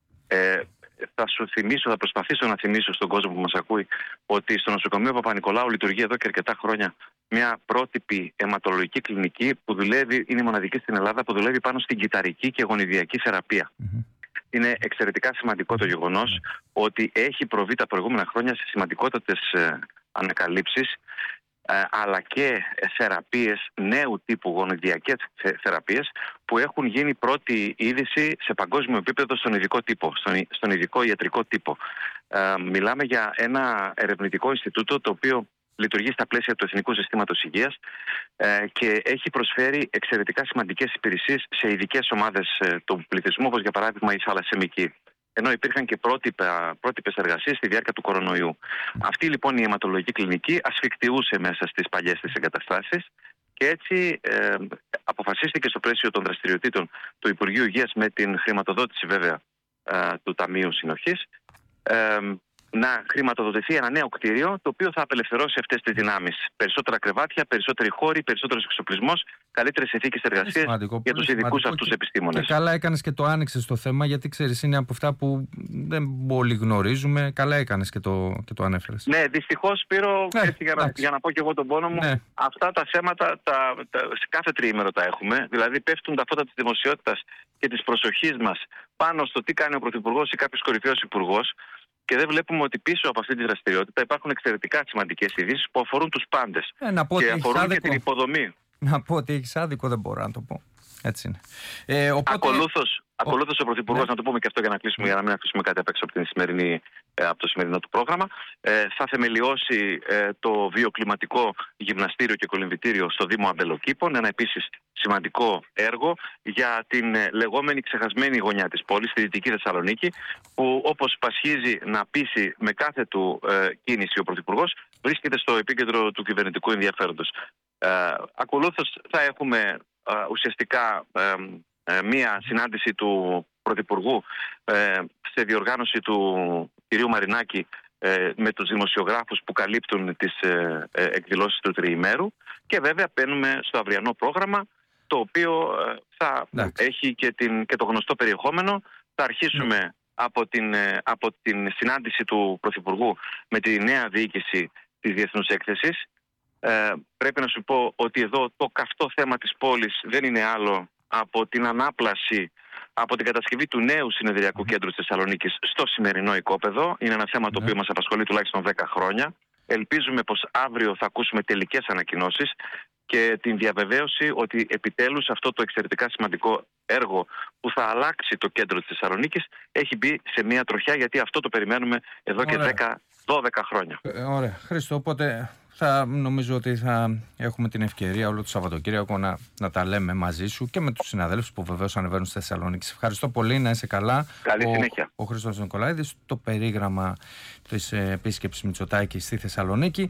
Ε, θα σου θυμίσω, θα προσπαθήσω να θυμίσω στον κόσμο που μας ακούει ότι στο νοσοκομείο Παπα-Νικολάου λειτουργεί εδώ και αρκετά χρόνια μια πρότυπη αιματολογική κλινική που δουλεύει, είναι η μοναδική στην Ελλάδα που δουλεύει πάνω στην κυταρική και γονιδιακή θεραπεία. Mm-hmm. Είναι εξαιρετικά σημαντικό το γεγονός mm-hmm. ότι έχει προβεί τα προηγούμενα χρόνια σε σημαντικότατες ε, ανακαλύψεις, ε, αλλά και θεραπείες νέου τύπου, γονιδιακές θεραπείες, που έχουν γίνει πρώτη είδηση σε παγκόσμιο επίπεδο στον ειδικό τύπο, στον, στον ειδικό ιατρικό τύπο. Ε, μιλάμε για ένα ερευνητικό Ινστιτούτο το οποίο λειτουργεί στα πλαίσια του Εθνικού Συστήματος Υγείας ε, και έχει προσφέρει εξαιρετικά σημαντικές υπηρεσίες σε ειδικές ομάδες ε, του πληθυσμού, όπως για παράδειγμα η θαλασσαιμική. Ενώ υπήρχαν και πρότυπες εργασίες στη διάρκεια του κορονοϊού. Αυτή λοιπόν η αιματολογική κλινική ασφικτιούσε μέσα στις παλιές της εγκαταστάσεις και έτσι ε, αποφασίστηκε στο πλαίσιο των δραστηριοτήτων του Υπουργείου Υγείας, με την χρηματοδότηση βέβαια ε, του Ταμείου Συνοχής, ε, να χρηματοδοτηθεί ένα νέο κτίριο το οποίο θα απελευθερώσει αυτές τις δυνάμεις. Περισσότερα κρεβάτια, περισσότεροι χώροι, περισσότερος εξοπλισμός, καλύτερες συνθήκες εργασίας για τους ειδικούς αυτούς επιστήμονες. Και καλά έκανες και το άνοιξες το θέμα, γιατί ξέρεις, είναι από αυτά που δεν πολύ γνωρίζουμε. Καλά έκανες και το, και το ανέφερες. Ναι, δυστυχώς, Σπύρο, ναι, για, να, για να πω και εγώ τον πόνο μου, ναι. αυτά τα θέματα τα, τα, σε κάθε τριήμερο τα έχουμε. Δηλαδή πέφτουν τα φώτα της δημοσιότητας και της προσοχής μας πάνω στο τι κάνει ο Πρωθυπουργός ή κάποιος κορυφαίος υπουργός. Και δεν βλέπουμε ότι πίσω από αυτή τη δραστηριότητα υπάρχουν εξαιρετικά σημαντικές ειδήσεις που αφορούν τους πάντες. Ε, να πω και ότι αφορούν άδικο. Και την υποδομή. Να πω ότι έχεις άδικο, δεν μπορώ να το πω. Έτσι είναι. Ε, οπότε... Ακολούθως, ακολούθως ο... ο Πρωθυπουργός, ναι. να το πούμε και αυτό για να κλείσουμε, ναι. για να μην αφήσουμε κάτι απ' έξω από, την σημερινή, από το σημερινό του πρόγραμμα, ε, θα θεμελιώσει ε, το βιοκλιματικό γυμναστήριο και κολυμβητήριο στο Δήμο Αμπελοκήπων, ένα επίσης σημαντικό έργο για την ε, λεγόμενη ξεχασμένη γωνιά της πόλης, στη Δυτική Θεσσαλονίκη, που όπως πασχίζει να πείσει με κάθε του ε, κίνηση ο Πρωθυπουργός, βρίσκεται στο επίκεντρο του κυβερνητικού ενδιαφέροντος. Ε, ακολούθως θα έχουμε ε, ουσιαστικά ε, ε, μία συνάντηση του Πρωθυπουργού ε, σε διοργάνωση του κυρίου Μαρινάκη ε, με τους δημοσιογράφους που καλύπτουν τις ε, ε, εκδηλώσεις του τριημέρου, και βέβαια μπαίνουμε στο αυριανό πρόγραμμα, το οποίο ε, θα Εντάξει. έχει και, την, και το γνωστό περιεχόμενο. Θα αρχίσουμε ναι. από, την, ε, από την συνάντηση του Πρωθυπουργού με τη νέα διοίκηση της Διεθνούς Έκθεσης. Ε, πρέπει να σου πω ότι εδώ το καυτό θέμα της πόλης δεν είναι άλλο από την ανάπλαση, από την κατασκευή του νέου συνεδριακού κέντρου της Θεσσαλονίκης στο σημερινό οικόπεδο. Είναι ένα θέμα το οποίο μας απασχολεί τουλάχιστον δέκα χρόνια. Ελπίζουμε πως αύριο θα ακούσουμε τελικές ανακοινώσεις και την διαβεβαίωση ότι επιτέλους αυτό το εξαιρετικά σημαντικό έργο που θα αλλάξει το κέντρο της Θεσσαλονίκης έχει μπει σε μια τροχιά, γιατί αυτό το περιμένουμε εδώ Ωραία. και δέκα δώδεκα χρόνια. Ε, ωραία. Χρήστο, οπότε θα νομίζω ότι θα έχουμε την ευκαιρία όλο το Σαββατοκύριακο να, να τα λέμε μαζί σου και με τους συναδέλφους που βεβαίως ανεβαίνουν στη Θεσσαλονίκη. Σε ευχαριστώ πολύ, να είσαι καλά. Καλή ο, συνέχεια. Ο Χρήστος Νικολαίδης, το περίγραμμα της επίσκεψης Μητσοτάκη στη Θεσσαλονίκη.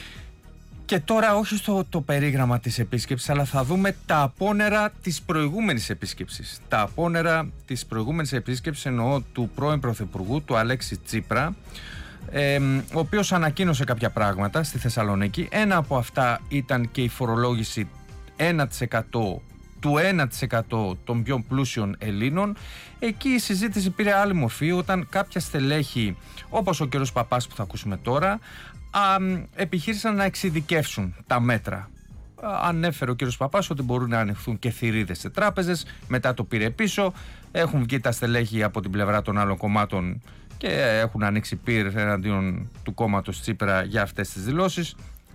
Και τώρα όχι στο το περίγραμμα της επίσκεψης, αλλά θα δούμε τα απόνερα της προηγούμενης επίσκεψης. Τα απόνερα της προηγούμενης επίσκεψης εννοώ του πρώην Πρωθυπουργού, του Αλέξη Τσίπρα, ε, ο οποίος ανακοίνωσε κάποια πράγματα στη Θεσσαλονίκη. Ένα από αυτά ήταν και η φορολόγηση ένα τοις εκατό του ένα τοις εκατό των πιο πλούσιων Ελλήνων. Εκεί η συζήτηση πήρε άλλη μορφή όταν κάποια στελέχη, όπως ο κ. Παπάς που θα ακούσουμε τώρα, Α, επιχείρησαν να εξειδικεύσουν τα μέτρα. Ανέφερε ο κύριος Παπάς ότι μπορούν να ανοιχθούν και θηρίδες σε τράπεζες, μετά το πήρε πίσω. Έχουν βγει τα στελέχη από την πλευρά των άλλων κομμάτων και έχουν ανοίξει πυρ εναντίον του κόμματος Τσίπρα για αυτές τις δηλώσεις.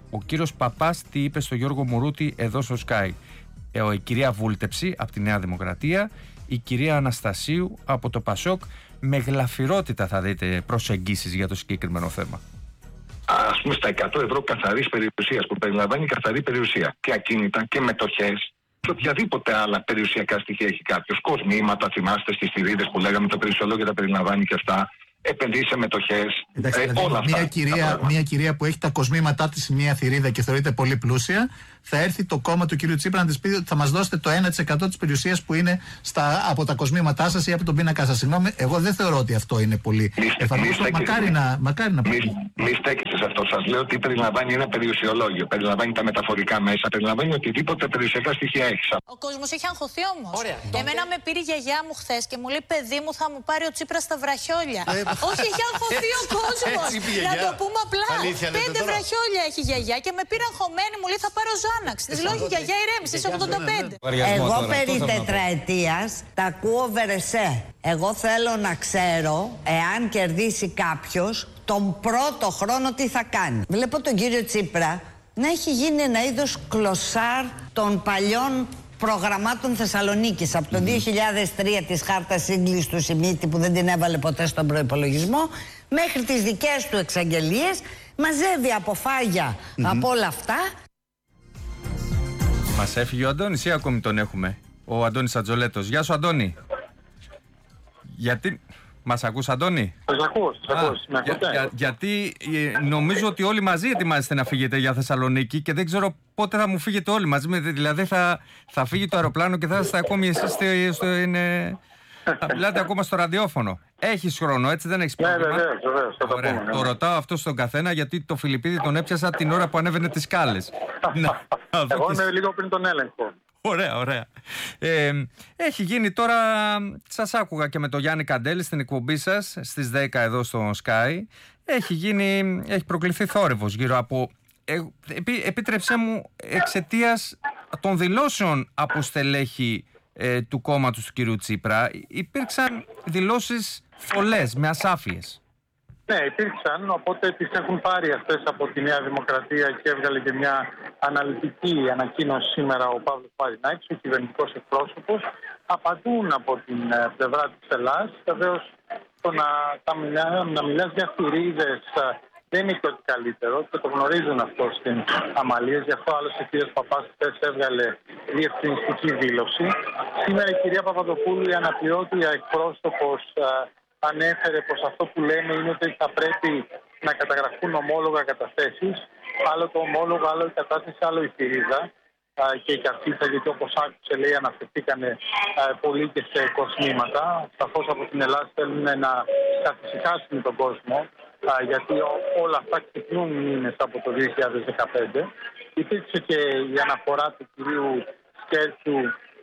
Ο κύριος Παπάς τι είπε στο Γιώργο Μουρούτη εδώ στο Sky. Ε, η κυρία Βούλτεψη από τη Νέα Δημοκρατία, η κυρία Αναστασίου από το Πασόκ. Με γλαφυρότητα θα δείτε προσεγγίσεις για το συγκεκριμένο θέμα. Ας πούμε στα εκατό ευρώ καθαρής περιουσίας, που περιλαμβάνει καθαρή περιουσία και ακίνητα και μετοχές και οποιαδήποτε άλλα περιουσιακά στοιχεία έχει κάποιος. Κοσμήματα, θυμάστε στις θηρίδες που λέγαμε, το περιουσιολόγιο τα περιλαμβάνει και αυτά. Επενδύσει σε μετοχές. Εντάξει, ε, δηλαδή, όλα αυτά. Μια κυρία, μια κυρία που έχει τα κοσμήματά της σε μια θηρίδα και θεωρείται πολύ πλούσια, θα έρθει το κόμμα του κυρίου Τσίπρα να της πει ότι θα μας δώσετε το ένα τοις εκατό της περιουσίας που είναι στα, από τα κοσμήματά σας ή από τον πίνακα σας. Συγγνώμη, εγώ δεν θεωρώ ότι αυτό είναι πολύ εφαρμόστο. Μακάρι να, μακάρι να πει. Μη στέκεστε σε αυτό. Σας λέω ότι περιλαμβάνει ένα περιουσιολόγιο. Περιλαμβάνει τα μεταφορικά μέσα. Περιλαμβάνει οτιδήποτε περιουσιακά στοιχεία έχει. Ο κόσμος έχει αγχωθεί όμως. Εμένα με πήρε η γιαγιά μου χθες και μου λέει: παιδί μου, θα μου πάρει ο Τσίπρας στα βραχιόλια. Όχι, έχει αγχωθεί ο κόσμος. Να το πούμε απλά. Πέντε βραχιόλια έχει η γιαγιά και με πήρε αγχωμένη, μου λέει: θα πάρω Ζάναξ. Τη λέω: γιαγιά, ηρέμησε, είσαι ογδόντα πέντε. Εγώ περί τετραετίας τα ακούω βερεσέ. Εγώ θέλω να ξέρω, εάν κερδίσει κάποιος, τον πρώτο χρόνο τι θα κάνει. Βλέπω τον κύριο Τσίπρα να έχει γίνει ένα είδος κλωσάρ των παλιών προγραμμάτων Θεσσαλονίκης. Από το δύο χιλιάδες τρία της χάρτας σύγκλησης του Σιμίτη που δεν την έβαλε ποτέ στον προϋπολογισμό, μέχρι τις δικές του εξαγγελίες, μαζεύει αποφάγια mm-hmm. από όλα αυτά. Μας έφυγε ο Αντώνης ή ακόμη τον έχουμε? Ο Αντώνης Ατζολέτος. Γεια σου, Αντώνη. Γιατί... Μας ακούς, Αντώνη? Σας ακούω, σας ακούω. Για, για, γιατί νομίζω ότι όλοι μαζί ετοιμάζεστε να φύγετε για Θεσσαλονίκη και δεν ξέρω πότε θα μου φύγετε όλοι μαζί. Δηλαδή θα, θα φύγει το αεροπλάνο και θα είστε ακόμη εσείς στο, στο, είναι, θα μιλάτε ακόμα στο ραδιόφωνο. Έχεις χρόνο, έτσι, δεν έχεις πρόβλημα? Ναι, βεβαίως, βεβαίως, θα τα πούμε, ναι. Το ρωτάω αυτό στον καθένα γιατί το Φιλιππίδη τον έπιασα την ώρα που ανέβαινε τις σκάλες. Εγώ είμαι λίγο πριν τον έλεγχο. Ωραία, ωραία. Ε, έχει γίνει τώρα, σας άκουγα και με τον Γιάννη Καντέλη στην εκπομπή σας στις δέκα εδώ στο Sky. Έχει γίνει, έχει προκληθεί θόρυβος γύρω από, ε, επί, επίτρεψέ μου, εξαιτίας των δηλώσεων από στελέχη ε, του κόμματος του κυρίου Τσίπρα. Υπήρξαν δηλώσεις φωλές με ασάφειες. Ναι, υπήρξαν, οπότε τις έχουν πάρει αυτές από τη Νέα Δημοκρατία και έβγαλε και μια αναλυτική ανακοίνωση σήμερα ο Παύλος Μαρινάκης, ο κυβερνητικός εκπρόσωπος. Απαντούν από την πλευρά της Ελλάδας. Βεβαίως, το να, μιλά, να μιλάς για θηρίδες δεν είναι και ό,τι καλύτερο και το γνωρίζουν αυτό στην Αμαλίας. Γι' αυτό άλλος ο κ. Παπάς χθες έβγαλε διευθυνιστική δήλωση. Σήμερα η κυρία Παπαδοπούλου, η αναπληρώτρια εκπρόσωπος, ανέφερε πως αυτό που λέμε είναι ότι θα πρέπει να καταγραφούν ομόλογα καταθέσεις. Άλλο το ομόλογο, άλλο η κατάθεση, άλλο η θηρίδα και η καρτίτσα, γιατί όπως άκουσε λέει αναφερθήκανε πολύ και σε κοσμήματα. Σαφώς από την Ελλάδα θέλουν να καθησυχάσουν τον κόσμο, γιατί όλα αυτά ξυπνούν μήνες από το δύο χιλιάδες δεκαπέντε. Υπήρξε και η αναφορά του κυρίου Σκέρτσου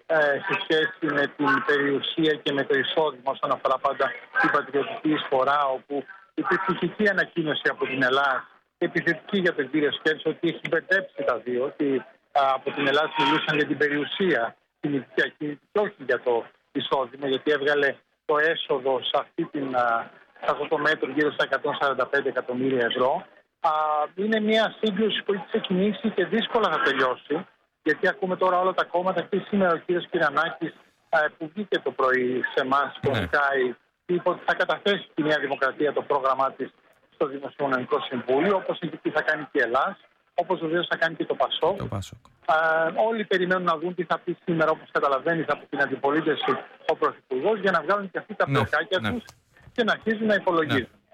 σε σχέση με την περιουσία και με το εισόδημα όσον αφορά πάντα την πατριωτική εισφορά, όπου υπήρξε ηθική ανακοίνωση από την Ελλάδα επιθετική για τον κύριο Σκέρτσο ότι έχει μπερδέψει τα δύο, ότι α, από την Ελλάδα μιλούσαν για την περιουσία την οικιακή και όχι για το εισόδημα, γιατί έβγαλε το έσοδο σε, αυτή την, α, σε αυτό το μέτρο γύρω στα εκατόν σαράντα πέντε εκατομμύρια ευρώ. Α, είναι μια σύγκρουση που έχει ξεκινήσει και δύσκολα θα τελειώσει. Γιατί ακούμε τώρα όλα τα κόμματα και σήμερα ο κύριος Κυρανάκης που βγήκε το πρωί σε εμάς στο Sky είπε ότι θα καταθέσει τη Νέα Δημοκρατία το πρόγραμμά της στο Δημοσιονομικό Συμβούλιο, όπως εκεί θα κάνει και η Ελλάδα, όπως βεβαίως θα κάνει και το Πασόκ. Το Πασόκ. Α, όλοι περιμένουν να δουν τι θα πει σήμερα, όπως καταλαβαίνεις, από την αντιπολίτευση ο Πρωθυπουργός, για να βγάλουν και αυτοί τα πλοκάκια ναι, τους ναι. και να αρχίζουν να υπολογίζουν. Ναι.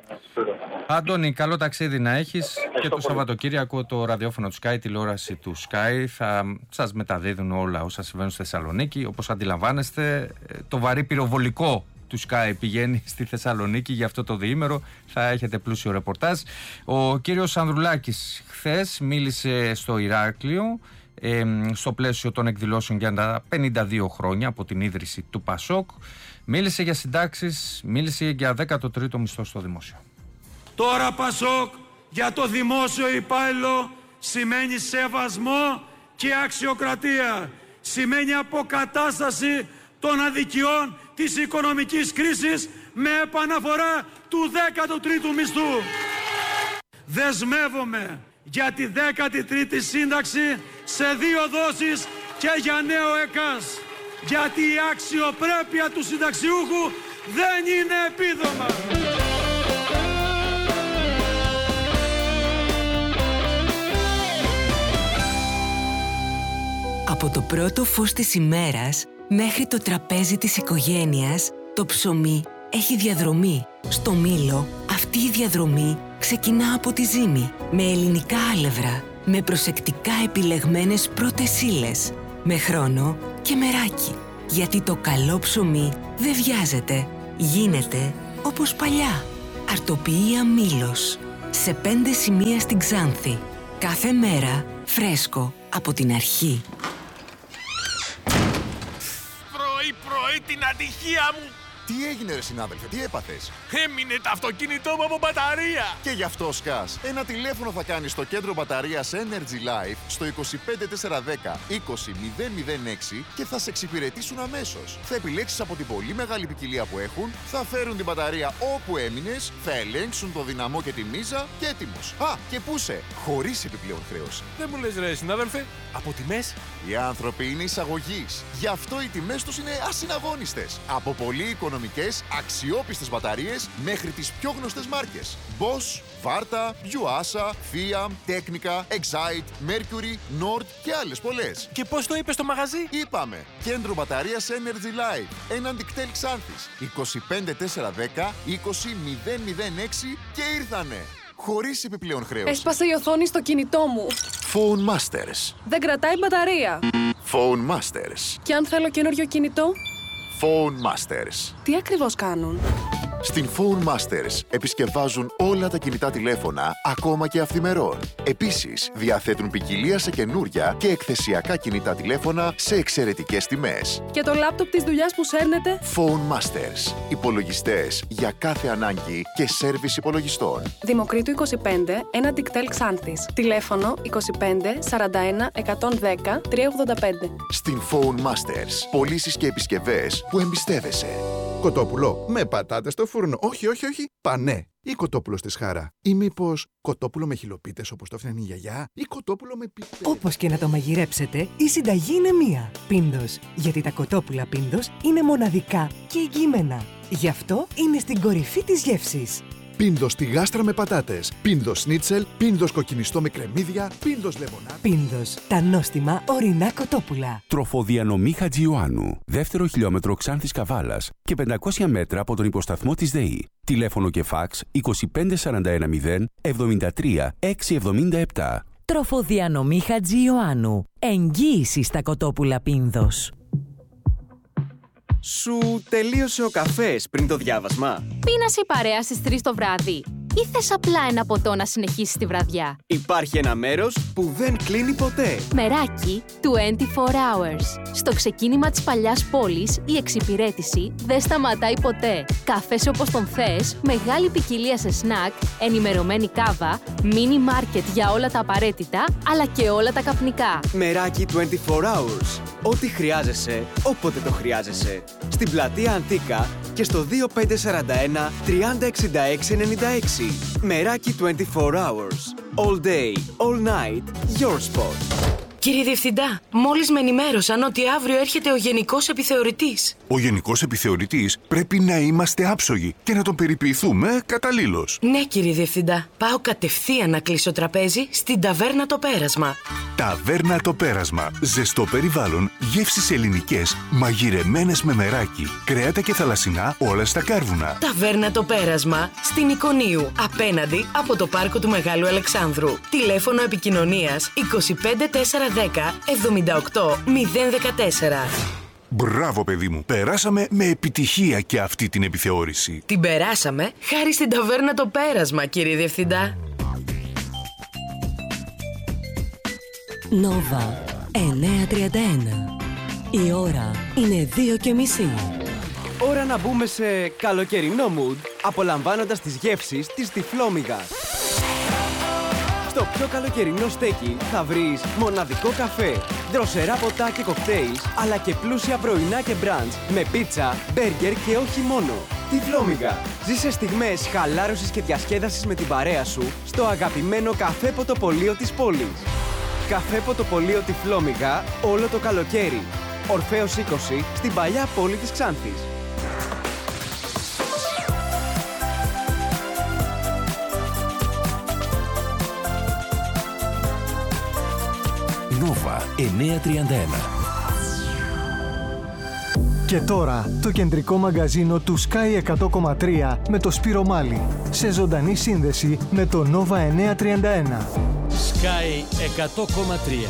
Αντώνη, καλό ταξίδι να έχεις και το Σαββατοκύριακο το ραδιόφωνο του Sky, τηλεόραση του Sky θα σας μεταδίδουν όλα όσα συμβαίνουν στη Θεσσαλονίκη. Όπως αντιλαμβάνεστε, το βαρύ πυροβολικό του Sky πηγαίνει στη Θεσσαλονίκη για αυτό το διήμερο. Θα έχετε πλούσιο ρεπορτάζ. Ο κύριος Ανδρουλάκης χθες μίλησε στο Ηράκλειο ε, στο πλαίσιο των εκδηλώσεων για τα πενήντα δύο χρόνια από την ίδρυση του Πασόκ. Μίλησε για συντάξεις, μίλησε για δέκατο τρίτο μισθό στο δημόσιο. Τώρα Πασόκ για το δημόσιο υπάλληλο σημαίνει σεβασμό και αξιοκρατία. Σημαίνει αποκατάσταση των αδικιών της οικονομικής κρίσης με επαναφορά του δέκατου τρίτου μισθού. Δεσμεύομαι για τη δέκατη τρίτη σύνταξη σε δύο δόσεις και για νέο ΕΚΑΣ. Γιατί η αξιοπρέπεια του συνταξιούχου δεν είναι επίδομα. Από το πρώτο φως της ημέρας μέχρι το τραπέζι της οικογένειας, το ψωμί έχει διαδρομή. Στο Μήλο αυτή η διαδρομή ξεκινά από τη ζύμη, με ελληνικά άλευρα, με προσεκτικά επιλεγμένες πρώτες ύλες, με χρόνο και μεράκι. Γιατί το καλό ψωμί δεν βιάζεται, γίνεται όπως παλιά. Αρτοποιία Μήλος, σε πέντε σημεία στην Ξάνθη. Κάθε μέρα φρέσκο από την αρχή. Πρωί-πρωί την ατυχία μου! Τι έγινε ρε συνάδελφε, τι έπαθες? Έμεινε το αυτοκίνητό μου από μπαταρία! Και γι' αυτό σκάς. Ένα τηλέφωνο θα κάνεις στο κέντρο μπαταρίας Energy Life στο είκοσι πέντε τετρακόσια δέκα είκοσι μηδέν μηδέν έξι και θα σε εξυπηρετήσουν αμέσως. Θα επιλέξεις από την πολύ μεγάλη ποικιλία που έχουν, θα φέρουν την μπαταρία όπου έμεινες, θα ελέγξουν το δυναμό και τη μίζα και έτοιμος. Α, και πού σε, χωρίς επιπλέον χρέωση. Δεν μου λες ρε συνάδελφε, από τιμές? Οι άνθρωποι είναι εισαγωγής. Γι' αυτό οι τιμές τους είναι ασυναγώνιστες. Από πολύ οικονομικές, αξιόπιστες μπαταρίες μέχρι τις πιο γνωστές μάρκες. Bosch, Varta, Yuasa, Fiam, Technica, Excite, Mercury, Nord και άλλες πολλές. Και πώς το είπες στο μαγαζί? Είπαμε, κέντρο μπαταρίας Energy Life, έναντι κτέλ Ξάνθης, είκοσι πέντε τετρακόσια δέκα είκοσι μηδέν μηδέν έξι και ήρθανε. Χωρίς επιπλέον χρέωση. Έσπασε η οθόνη στο κινητό μου. Phone Masters. Δεν κρατάει μπαταρία. Phone Masters. Και αν θέλω καινούριο κινητό? Phone Masters. Τι ακριβώς κάνουν? Στην Phone Masters επισκευάζουν όλα τα κινητά τηλέφωνα, ακόμα και αυθημερών. Επίσης, διαθέτουν ποικιλία σε καινούρια και εκθεσιακά κινητά τηλέφωνα σε εξαιρετικές τιμές. Και το λάπτοπ της δουλειάς που σέρνετε? Phone Masters. Υπολογιστές για κάθε ανάγκη και σέρβις υπολογιστών. Δημοκρίτου είκοσι πέντε, έναντι κτέλ Ξάνθης. Τηλέφωνο είκοσι πέντε σαράντα ένα εκατόν δέκα τριακόσια ογδόντα πέντε. Στην Phone Masters. Πωλήσεις και επισκευές που εμπιστεύεσαι. Κοτόπουλο με πατάτες στο φούρνο. Όχι, όχι, όχι. Πανέ. Ή κοτόπουλο στη σχάρα. Ή μήπως κοτόπουλο με χιλοπίτες όπως το έφτιανε η γιαγιά. Ή κοτόπουλο με πίτες. Όπως και να το μαγειρέψετε, η συνταγή είναι μία. Πίντος. Γιατί τα κοτόπουλα Πίντος είναι μοναδικά και εγγυημένα. Γι' αυτό είναι στην κορυφή της γεύσης. Πίντος στη γάστρα με πατάτες. Πίντος σνίτσελ. Πίντος κοκκινιστό με κρεμμύδια. Πίντος λεμονά. Πίντος. Τα νόστιμα ορεινά κοτόπουλα. Τροφοδιανομή Χατζιωάννου. Δεύτερο χιλιόμετρο Ξάνθης Καβάλας και πεντακόσια μέτρα από τον υποσταθμό της ΔΕΗ. Τηλέφωνο και φάξ είκοσι πέντε σαράντα ένα μηδέν εβδομήντα τρία έξι εβδομήντα επτά. Τροφοδιανομή Χατζιωάννου. Εγγύηση στα κοτόπουλα Πίνδος. Σου τελείωσε ο καφές πριν το διάβασμα? Πίνασε η παρέα στις τρεις το βράδυ ή θες απλά ένα ποτό να συνεχίσεις τη βραδιά? Υπάρχει ένα μέρος που δεν κλείνει ποτέ. Μεράκι είκοσι τέσσερις hours. Στο ξεκίνημα της παλιάς πόλης, η εξυπηρέτηση δεν σταματάει ποτέ. Καφές όπως τον θες, μεγάλη ποικιλία σε σνακ, ενημερωμένη κάβα, μίνι μάρκετ για όλα τα απαραίτητα, αλλά και όλα τα καπνικά. Μεράκι είκοσι τέσσερις hours. Ό,τι χρειάζεσαι, όποτε το χρειάζεσαι. Στην πλατεία Αντίκα και στο δύο πέντε τέσσερα ένα τριάντα εξήντα έξι ενενήντα έξι. Μεράκι είκοσι τέσσερις hours. All day, all night, your spot. Κύριε Διευθυντά, μόλις με ενημέρωσαν ότι αύριο έρχεται ο Γενικός Επιθεωρητής. Ο Γενικός Επιθεωρητής πρέπει να είμαστε άψογοι και να τον περιποιηθούμε καταλήλως. Ναι, κύριε Διευθυντά. Πάω κατευθείαν να κλείσω τραπέζι στην Ταβέρνα Το Πέρασμα. Ταβέρνα Το Πέρασμα. Ζεστό περιβάλλον, γεύσεις ελληνικές, μαγειρεμένες με μεράκι, κρέατα και θαλασσινά όλα στα κάρβουνα. Ταβέρνα Το Πέρασμα στην Εικονίου, απέναντι από το πάρκο του Μεγάλου Αλεξάνδρου. Τηλέφωνο επικοινωνίας είκοσι πέντε τέσσερα δέκα εβδομήντα οκτώ μηδέν δεκατέσσερα. Μπράβο, παιδί μου. Περάσαμε με επιτυχία και αυτή την επιθεώρηση. Την περάσαμε χάρη στην Ταβέρνα Το Πέρασμα, κύριε Διευθυντά. Νόβα εννιακόσια τριάντα ένα. Η ώρα είναι δύο και μισή. Ώρα να μπούμε σε καλοκαιρινό mood, απολαμβάνοντας τις γεύσεις της Τυφλόμυγας. Στο πιο καλοκαιρινό στέκι θα βρεις μοναδικό καφέ, δροσερά ποτά και κοκτέιλ, αλλά και πλούσια πρωινά και μπραντς με πίτσα, μπέργκερ και όχι μόνο. Τυφλόμυγα. Ζήσε στιγμές χαλάρωσης και διασκέδασης με την παρέα σου στο αγαπημένο καφέ ποτοπολείο της πόλης. Καφέ ποτοπολείο Τυφλόμυγα όλο το καλοκαίρι. Ορφέως είκοσι στην παλιά πόλη της Ξάνθης. Νόβα εννιακόσια τριάντα ένα. Και τώρα το κεντρικό μαγκαζίνο του Sky εκατό κόμμα τρία με το Σπύρο Μάλη. Σε ζωντανή σύνδεση με το Νόβα εννιακόσια τριάντα ένα. Sky εκατό κόμμα τρία.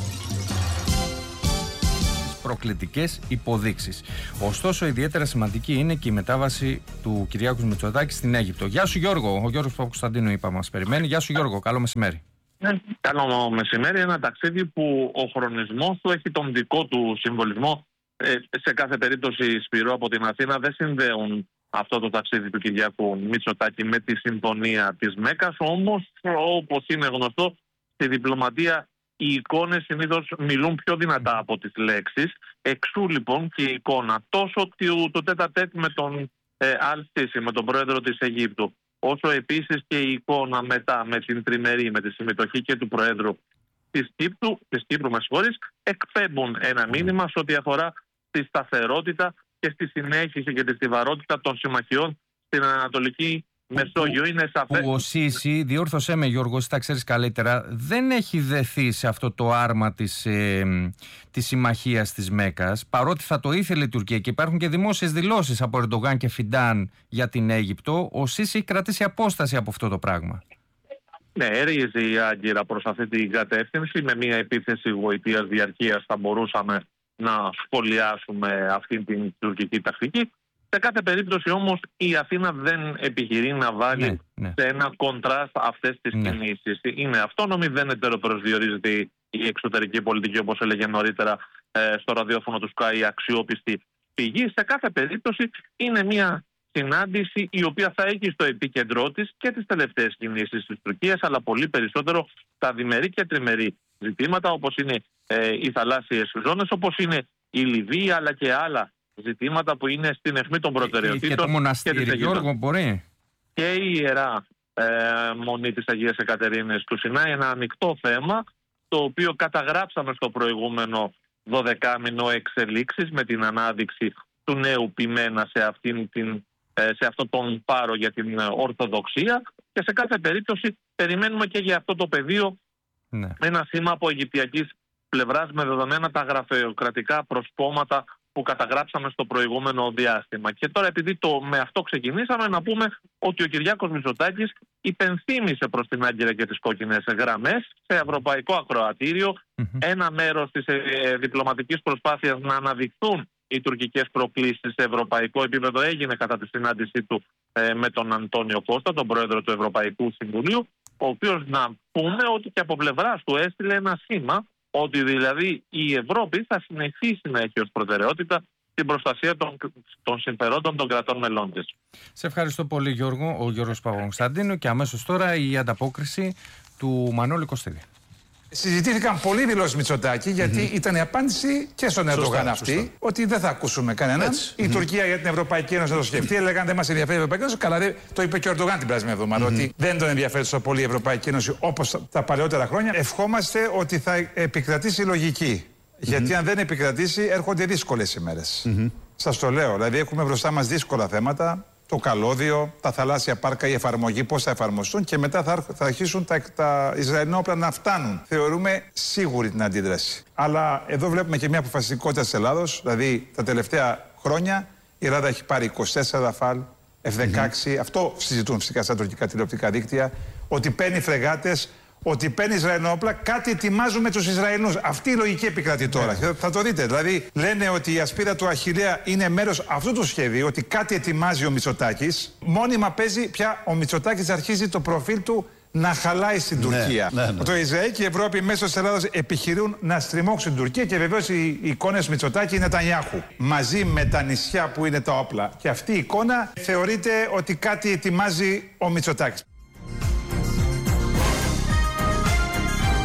Προκλητικές υποδείξεις. Ωστόσο, ιδιαίτερα σημαντική είναι και η μετάβαση του Κυριάκου Μητσοτάκη στην Αίγυπτο. Γεια σου Γιώργο. Ο Γιώργος Παπακοσταντίνου είπα μας περιμένει. Γεια σου Γιώργο. Καλό μεσημέρι. Ναι, καλό μεσημέρι. Ένα ταξίδι που ο χρονισμός του έχει τον δικό του συμβολισμό. Ε, σε κάθε περίπτωση, Σπύρο, από την Αθήνα δεν συνδέουν αυτό το ταξίδι του Κυριάκου Μητσοτάκη με τη συμφωνία της Μέκας. Όμως, όπως είναι γνωστό, στη διπλωματία οι εικόνες συνήθως μιλούν πιο δυνατά από τις λέξεις. Εξού λοιπόν και η εικόνα τόσο το τέτα-τέτ με τον ε, Αλ-Σίση, με τον πρόεδρο της Αιγύπτου, όσο επίσης και η εικόνα μετά με την τριμερή, με τη συμμετοχή και του πρόεδρου της Κύπρου, της Κύπρου με συγχωρείς, εκπέμπουν ένα μήνυμα σε ό,τι αφορά στη σταθερότητα και στη συνέχιση και τη στιβαρότητα των συμμαχιών στην Ανατολική Μεσόγειο. Είναι σαφές. Ο Σίση, διόρθωσέ με Γιώργο, εσύ τα ξέρεις καλύτερα, δεν έχει δεθεί σε αυτό το άρμα της, ε, της συμμαχίας της Μέκας, παρότι θα το ήθελε η Τουρκία και υπάρχουν και δημόσιες δηλώσεις από Ερντογάν και Φιντάν για την Αίγυπτο. Ο Σίση έχει κρατήσει απόσταση από αυτό το πράγμα. Ναι, έριζε η Άγκυρα προς αυτή την κατεύθυνση. Με μια επίθεση γοητείας διαρκείας θα μπορούσαμε να σχολιάσουμε αυτή την τουρκική τακτική. Σε κάθε περίπτωση όμως η Αθήνα δεν επιχειρεί να βάλει ναι, ναι. σε ένα κοντράστ αυτές τις ναι. κινήσεις. Είναι αυτόνομη, δεν ετεροπροσδιορίζεται η εξωτερική πολιτική, όπως έλεγε νωρίτερα ε, στο ραδιόφωνο του Sky, αξιόπιστη πηγή. Σε κάθε περίπτωση είναι μια συνάντηση η οποία θα έχει στο επίκεντρό της και τις τελευταίες κινήσεις της Τουρκίας, αλλά πολύ περισσότερο τα διμερή και τριμερή ζητήματα, όπως είναι ε, οι θαλάσσιες ζώνες, όπως είναι η Λιβύη, αλλά και άλλα ζητήματα που είναι στην αιχμή των προτεραιοτήτων. Και το μοναστήρι, Γιώργο, μπορεί. Και η Ιερά ε, Μονή της Αγίας Εκατερίνης του Σινάη, ένα ανοιχτό θέμα, το οποίο καταγράψαμε στο προηγούμενο δωδεκάμηνο εξελίξεις με την ανάδειξη του νέου ποιμένα σε, αυτήν την, σε αυτόν τον πάρο για την Ορθοδοξία, και σε κάθε περίπτωση περιμένουμε και για αυτό το πεδίο ναι. ένα σήμα από αιγυπτιακής πλευράς με δεδομένα τα γραφειοκρατικά προσπόματα που καταγράψαμε στο προηγούμενο διάστημα. Και τώρα, επειδή το, με αυτό ξεκινήσαμε, να πούμε ότι ο Κυριάκος Μητσοτάκης υπενθύμησε προς την Άγκυρα και τις κόκκινες γραμμές σε ευρωπαϊκό ακροατήριο. Mm-hmm. Ένα μέρος της ε, διπλωματικής προσπάθειας να αναδειχθούν οι τουρκικές προκλήσεις σε ευρωπαϊκό επίπεδο έγινε κατά τη συνάντησή του ε, με τον Αντώνιο Κώστα, τον πρόεδρο του Ευρωπαϊκού Συμβουλίου, ο οποίος, να πούμε ότι και από πλευράς του έστειλε ένα σήμα ότι δηλαδή η Ευρώπη θα συνεχίσει να έχει ως προτεραιότητα την προστασία των, των συμφερόντων των κρατών μελών της. Σε ευχαριστώ πολύ Γιώργο, ο Γιώργος Παπακοσταντίνου, και αμέσως τώρα η ανταπόκριση του Μανώλη Κωστίδη. Συζητήθηκαν πολλοί δηλώσεις Μητσοτάκη, γιατί mm-hmm. ήταν η απάντηση και στον Ερντογάν αυτή, σωστά. ότι δεν θα ακούσουμε κανέναν. Η mm-hmm. Τουρκία για την Ευρωπαϊκή Ένωση να το σκεφτεί. Έλεγαν δεν μας ενδιαφέρει η Ευρωπαϊκή Ένωση. Καλά, δε, το είπε και ο Ερντογάν την περασμένη εβδομάδα, mm-hmm. ότι δεν τον ενδιαφέρει τόσο πολύ η Ευρωπαϊκή Ένωση όπως τα παλαιότερα χρόνια. Ευχόμαστε ότι θα επικρατήσει η λογική. Mm-hmm. Γιατί αν δεν επικρατήσει, έρχονται δύσκολες ημέρες. Mm-hmm. Σας το λέω. Δηλαδή, έχουμε μπροστά μας δύσκολα θέματα. Το καλώδιο, τα θαλάσσια πάρκα, η εφαρμογή, πώς θα εφαρμοστούν, και μετά θα, θα αρχίσουν τα, τα Ισραηλινά όπλα να φτάνουν. Θεωρούμε σίγουρη την αντίδραση. Αλλά εδώ βλέπουμε και μια αποφασιστικότητα της Ελλάδος. Δηλαδή, τα τελευταία χρόνια η Ελλάδα έχει πάρει είκοσι τέσσερα ραφάλ, εφ δεκαέξι. Mm-hmm. Αυτό συζητούν φυσικά στα τουρκικά τηλεοπτικά δίκτυα. Ότι παίρνει φρεγάτες, ότι παίρνει Ισραηλινά όπλα, κάτι ετοιμάζουν με τους Ισραηλινούς. Αυτή η λογική επικρατεί τώρα. Yeah. Θα το δείτε. Δηλαδή, λένε ότι η ασπίδα του Αχιλλέα είναι μέρος αυτού του σχεδίου, ότι κάτι ετοιμάζει ο Μητσοτάκης. Μόνιμα παίζει πια ο Μητσοτάκης, αρχίζει το προφίλ του να χαλάει στην Τουρκία. Ναι, ναι, ναι. Το Ισραήλ και η Ευρώπη μέσω της Ελλάδας επιχειρούν να στριμώξουν την Τουρκία, και βεβαίως οι εικόνες Μητσοτάκη είναι Νετανιάχου. Μαζί με τα νησιά που είναι τα όπλα. Και αυτή η εικόνα θεωρείται ότι κάτι ετοιμάζει ο Μητσοτάκης.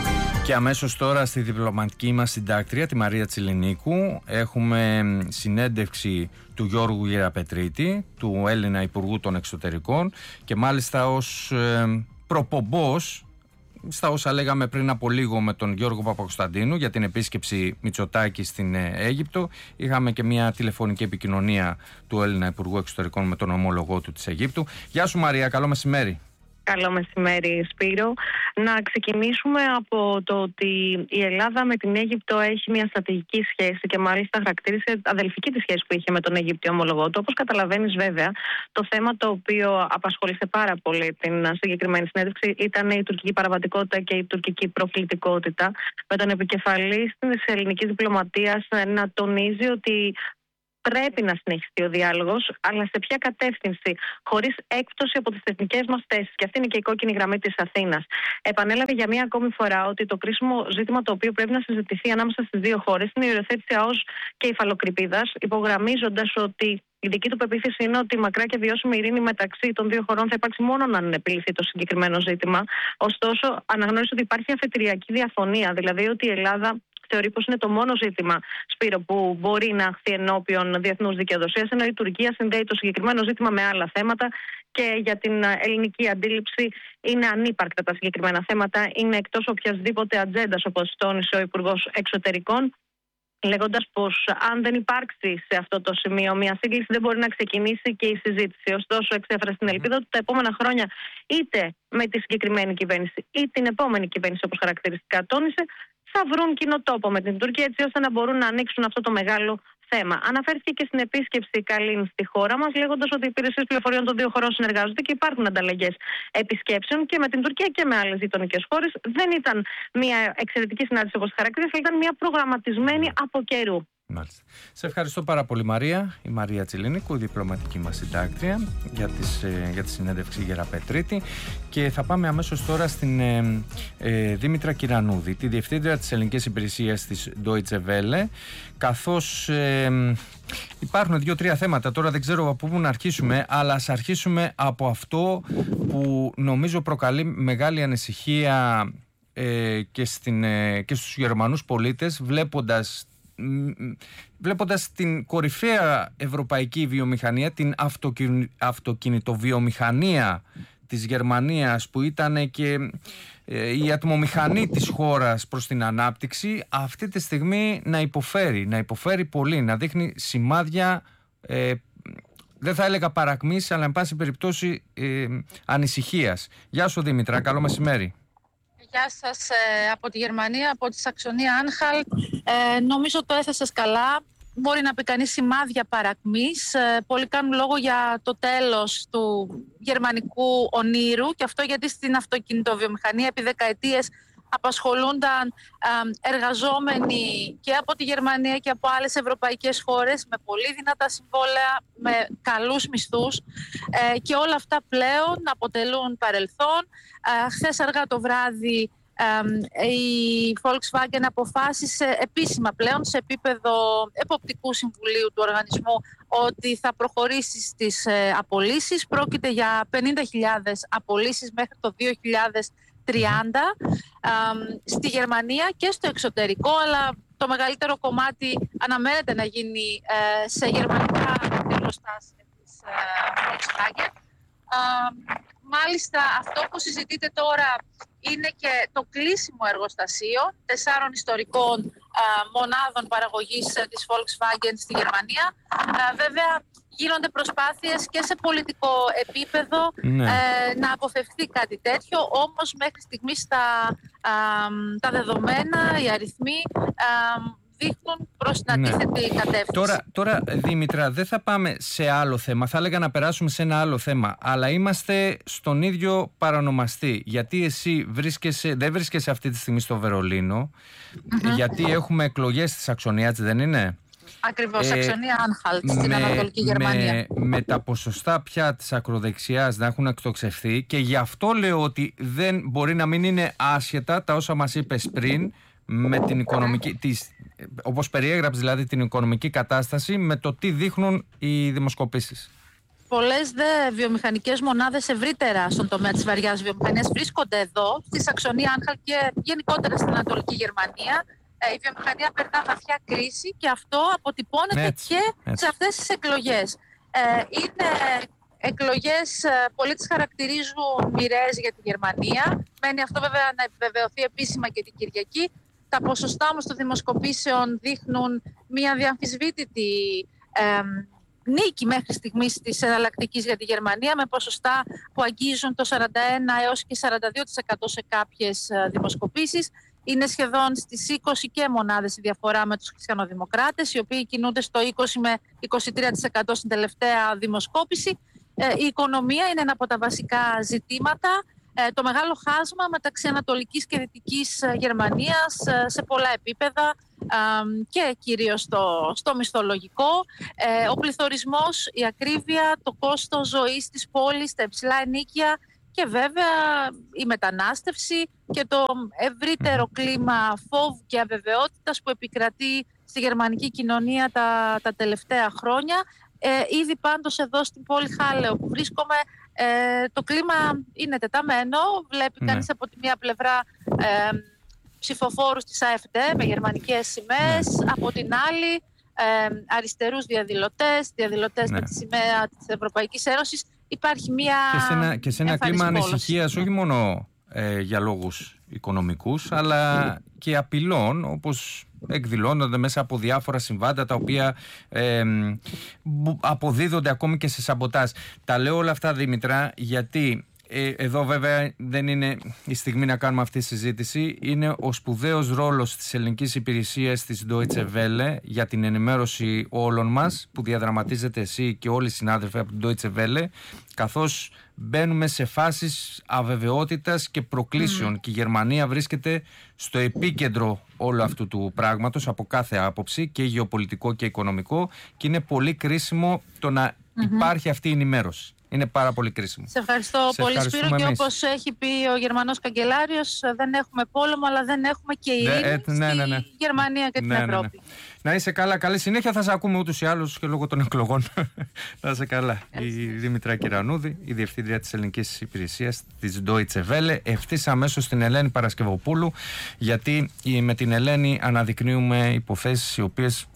Και αμέσως τώρα στη διπλωματική μας συντάκτρια, τη Μαρία Τσιλινίκου, έχουμε συνέντευξη του Γιώργου Γεραπετρίτη, του Έλληνα Υπουργού των Εξωτερικών, και μάλιστα ως ε, προπομπός στα όσα λέγαμε πριν από λίγο με τον Γιώργο Παπακοσταντίνου για την επίσκεψη Μητσοτάκη στην Αίγυπτο. Είχαμε και μια τηλεφωνική επικοινωνία του Έλληνα Υπουργού Εξωτερικών με τον ομόλογό του της Αιγύπτου. Γεια σου Μαρία, καλό μεσημέρι. Καλό μεσημέρι Σπύρο. Να ξεκινήσουμε από το ότι η Ελλάδα με την Αίγυπτο έχει μια στρατηγική σχέση και μάλιστα χαρακτήρισε αδελφική τη σχέση που είχε με τον Αιγύπτιο ομολογό του. Όπως καταλαβαίνεις βέβαια, το θέμα το οποίο απασχόλησε πάρα πολύ την συγκεκριμένη συνέντευξη ήταν η τουρκική παραβατικότητα και η τουρκική προκλητικότητα, με τον επικεφαλής της ελληνικής διπλωματίας να τονίζει ότι πρέπει να συνεχιστεί ο διάλογος, αλλά σε ποια κατεύθυνση, χωρίς έκπτωση από τις εθνικές μας θέσεις. Και αυτή είναι και η κόκκινη γραμμή της Αθήνας. Επανέλαβε για μία ακόμη φορά ότι το κρίσιμο ζήτημα το οποίο πρέπει να συζητηθεί ανάμεσα στις δύο χώρες είναι η οριοθέτηση ΑΟΣ και υφαλοκρηπίδας, υπογραμμίζοντας ότι η δική του πεποίθηση είναι ότι η μακρά και βιώσιμη ειρήνη μεταξύ των δύο χωρών θα υπάρξει μόνο αν επιληθεί το συγκεκριμένο ζήτημα. Ωστόσο, αναγνώρισε ότι υπάρχει αφετηριακή διαφωνία, δηλαδή ότι η Ελλάδα θεωρεί πως είναι το μόνο ζήτημα, Σπύρο, που μπορεί να αχθεί ενώπιον διεθνούς δικαιοδοσίας, ενώ η Τουρκία συνδέει το συγκεκριμένο ζήτημα με άλλα θέματα και για την ελληνική αντίληψη είναι ανύπαρκτα τα συγκεκριμένα θέματα, είναι εκτός οποιασδήποτε ατζέντας, όπως τόνισε ο Υπουργός Εξωτερικών, λέγοντας πως αν δεν υπάρξει σε αυτό το σημείο μια σύγκληση δεν μπορεί να ξεκινήσει και η συζήτηση. Ωστόσο, εξέφρασε την ελπίδα ότι τα επόμενα χρόνια, είτε με τη συγκεκριμένη κυβέρνηση ή την επόμενη κυβέρνηση, όπως χαρακτηριστικά τόνισε, θα βρουν κοινό τόπο με την Τουρκία, έτσι ώστε να μπορούν να ανοίξουν αυτό το μεγάλο θέμα. Αναφέρθηκε και στην επίσκεψη Καλίν στη χώρα μας, λέγοντας ότι οι υπηρεσίες πληροφοριών των δύο χωρών συνεργάζονται και υπάρχουν ανταλλαγές επισκέψεων και με την Τουρκία και με άλλες γειτονικές χώρες. Δεν ήταν μια εξαιρετική συνάντηση όπως τη χαρακτήρισε, ήταν μια προγραμματισμένη από καιρού. Μάλιστα. Σε ευχαριστώ πάρα πολύ Μαρία, η Μαρία Τσιλινίκου, η διπλωματική μας συντάκτρια, για, τις, ε, για τη συνέντευξη Γεραπετρίτη, και θα πάμε αμέσως τώρα στην ε, ε, Δήμητρα Κυρανούδη, τη διευθύντρια της ελληνικής υπηρεσίας της Deutsche Welle, καθώς ε, υπάρχουν δύο-τρία θέματα, τώρα δεν ξέρω από πού να αρχίσουμε, αλλά ας αρχίσουμε από αυτό που νομίζω προκαλεί μεγάλη ανησυχία ε, και, στην, ε, και στους Γερμανούς πολίτες, βλέποντας βλέποντας την κορυφαία ευρωπαϊκή βιομηχανία, την αυτοκιν, αυτοκινητοβιομηχανία της Γερμανίας, που ήταν και ε, η ατμομηχανή της χώρας προς την ανάπτυξη, αυτή τη στιγμή να υποφέρει, να υποφέρει πολύ, να δείχνει σημάδια, ε, δεν θα έλεγα παρακμής, αλλά εν πάση περιπτώσει ε, ανησυχίας. Γεια σου Δήμητρα, καλό μεσημέρι. Γεια σας ε, από τη Γερμανία, από τη Σαξονία Άνχαλτ. Ε, νομίζω το έθεσες καλά. Μπορεί να πει κανείς σημάδια παρακμής. Ε, πολλοί κάνουν λόγο για το τέλος του γερμανικού ονείρου, και αυτό γιατί στην αυτοκινητοβιομηχανία επί δεκαετίες απασχολούνταν ε, εργαζόμενοι και από τη Γερμανία και από άλλες ευρωπαϊκές χώρες με πολύ δυνατά συμβόλαια, με καλούς μισθούς, ε, και όλα αυτά πλέον αποτελούν παρελθόν. Ε, χθες αργά το βράδυ ε, η Volkswagen αποφάσισε επίσημα πλέον σε επίπεδο εποπτικού συμβουλίου του οργανισμού ότι θα προχωρήσει στις ε, απολύσεις. Πρόκειται για πενήντα χιλιάδες απολύσεις μέχρι το δύο χιλιάδες τριάντα ε, στη Γερμανία και στο εξωτερικό, αλλά το μεγαλύτερο κομμάτι αναμένεται να γίνει ε, σε γερμανικά εργοστάσια της ε, Volkswagen. Ε, μάλιστα, αυτό που συζητείτε τώρα είναι και το κλείσιμο εργοστασίων τεσσάρων ιστορικών ε, μονάδων παραγωγής ε, της Volkswagen στη Γερμανία. Ε, βέβαια, γίνονται προσπάθειες και σε πολιτικό επίπεδο ναι. ε, να αποφευθεί κάτι τέτοιο, όμως μέχρι στιγμής τα, ε, τα δεδομένα, οι αριθμοί ε, δείχνουν προς την αντίθετη ναι. κατεύθυνση. Τώρα, τώρα, Δήμητρα, δεν θα πάμε σε άλλο θέμα, θα έλεγα να περάσουμε σε ένα άλλο θέμα, αλλά είμαστε στον ίδιο παρανομαστή, γιατί εσύ βρίσκεσαι, δεν βρίσκεσαι αυτή τη στιγμή στο Βερολίνο, mm-hmm. γιατί έχουμε εκλογές στη Σαξονία, έτσι δεν είναι? Ακριβώς, Σαξονία Άνχαλτ, στην με, Ανατολική Γερμανία. Με, με τα ποσοστά πια της ακροδεξιάς να έχουν εκτοξευθεί, και γι' αυτό λέω ότι δεν μπορεί να μην είναι άσχετα τα όσα μας είπες πριν, με την οικονομική, της, όπως περιέγραψες δηλαδή την οικονομική κατάσταση, με το τι δείχνουν οι δημοσκοπήσεις. πολλές δε βιομηχανικές μονάδες ευρύτερα στον τομέα της βαριάς βιομηχανίας βρίσκονται εδώ, στη Σαξονία Άνχαλτ και γενικότερα στην Ανατολική Γερμανία. Η βιομηχανία περνά βαθιά κρίση και αυτό αποτυπώνεται έτσι, και έτσι. σε αυτές τις εκλογές. Είναι εκλογές, πολλοί τις χαρακτηρίζουν μοιραίες για τη Γερμανία. Μένει αυτό βέβαια να επιβεβαιωθεί επίσημα και την Κυριακή. Τα ποσοστά όμως των δημοσκοπήσεων δείχνουν μια διαμφισβήτητη ε, νίκη μέχρι στιγμής της εναλλακτικής για τη Γερμανία, με ποσοστά που αγγίζουν το σαράντα ένα έως και σαράντα δύο τοις εκατό σε κάποιες δημοσκοπήσεις. Είναι σχεδόν στις είκοσι και μονάδες η διαφορά με τους χριστιανοδημοκράτες, οι οποίοι κινούνται στο είκοσι με είκοσι τρία τοις εκατό στην τελευταία δημοσκόπηση. Η οικονομία είναι ένα από τα βασικά ζητήματα. Το μεγάλο χάσμα μεταξύ Ανατολικής και Δυτικής Γερμανίας σε πολλά επίπεδα και κυρίως στο, στο μισθολογικό. Ο πληθωρισμός, η ακρίβεια, το κόστος ζωής της πόλης, τα υψηλά ενοίκια και βέβαια η μετανάστευση και το ευρύτερο κλίμα φόβου και αβεβαιότητας που επικρατεί στη γερμανική κοινωνία τα, τα τελευταία χρόνια. Ε, ήδη πάντως εδώ στην πόλη Χάλε όπου βρίσκομαι, ε, το κλίμα είναι τεταμένο. Βλέπει ναι. κανείς από τη μία πλευρά ε, ψηφοφόρους της AfD με γερμανικές σημαίες, ναι. από την άλλη ε, αριστερούς διαδηλωτές, διαδηλωτές ναι. με τη σημαία της Ευρωπαϊκής Ένωσης. Υπάρχει μια και σε ένα, και σε ένα κλίμα ανησυχίας, όχι μόνο ε, για λόγους οικονομικούς, αλλά mm. και απειλών, όπως εκδηλώνονται μέσα από διάφορα συμβάντα τα οποία ε, αποδίδονται ακόμη και σε σαμποτάζ. Τα λέω όλα αυτά, Δήμητρα, γιατί ε, εδώ βέβαια δεν είναι η στιγμή να κάνουμε αυτή τη συζήτηση. Είναι ο σπουδαίος ρόλος της ελληνικής υπηρεσίας της Deutsche Welle για την ενημέρωση όλων μας, που διαδραματίζετε εσύ και όλοι οι συνάδελφοι από την Deutsche Welle, καθώς μπαίνουμε σε φάσεις αβεβαιότητας και προκλήσεων mm. και η Γερμανία βρίσκεται στο επίκεντρο όλου αυτού του πράγματος από κάθε άποψη, και γεωπολιτικό και οικονομικό, και είναι πολύ κρίσιμο το να mm-hmm. υπάρχει αυτή η ενημέρωση. Είναι πάρα πολύ κρίσιμο. Σε ευχαριστώ Σε πολύ, Σπύρο. Και όπως έχει πει ο Γερμανός καγκελάριος, δεν έχουμε πόλεμο, αλλά δεν έχουμε και ειρήνη ε, ε, ναι, ναι, ναι. στη Γερμανία και ναι, την Ευρώπη. Ναι, ναι. Να είσαι καλά, καλή συνέχεια. Θα σε ακούμε ούτως ή άλλως και λόγω των εκλογών. Να είσαι καλά. Ευχαριστώ. Η Δήμητρα Κυρανούδη, η Διευθύντρια της Ελληνικής Υπηρεσίας της Deutsche Welle. Ευθύς αμέσως στην Ελένη Παρασκευοπούλου, γιατί με την Ελένη αναδεικνύουμε υποθέσεις οι οποίες,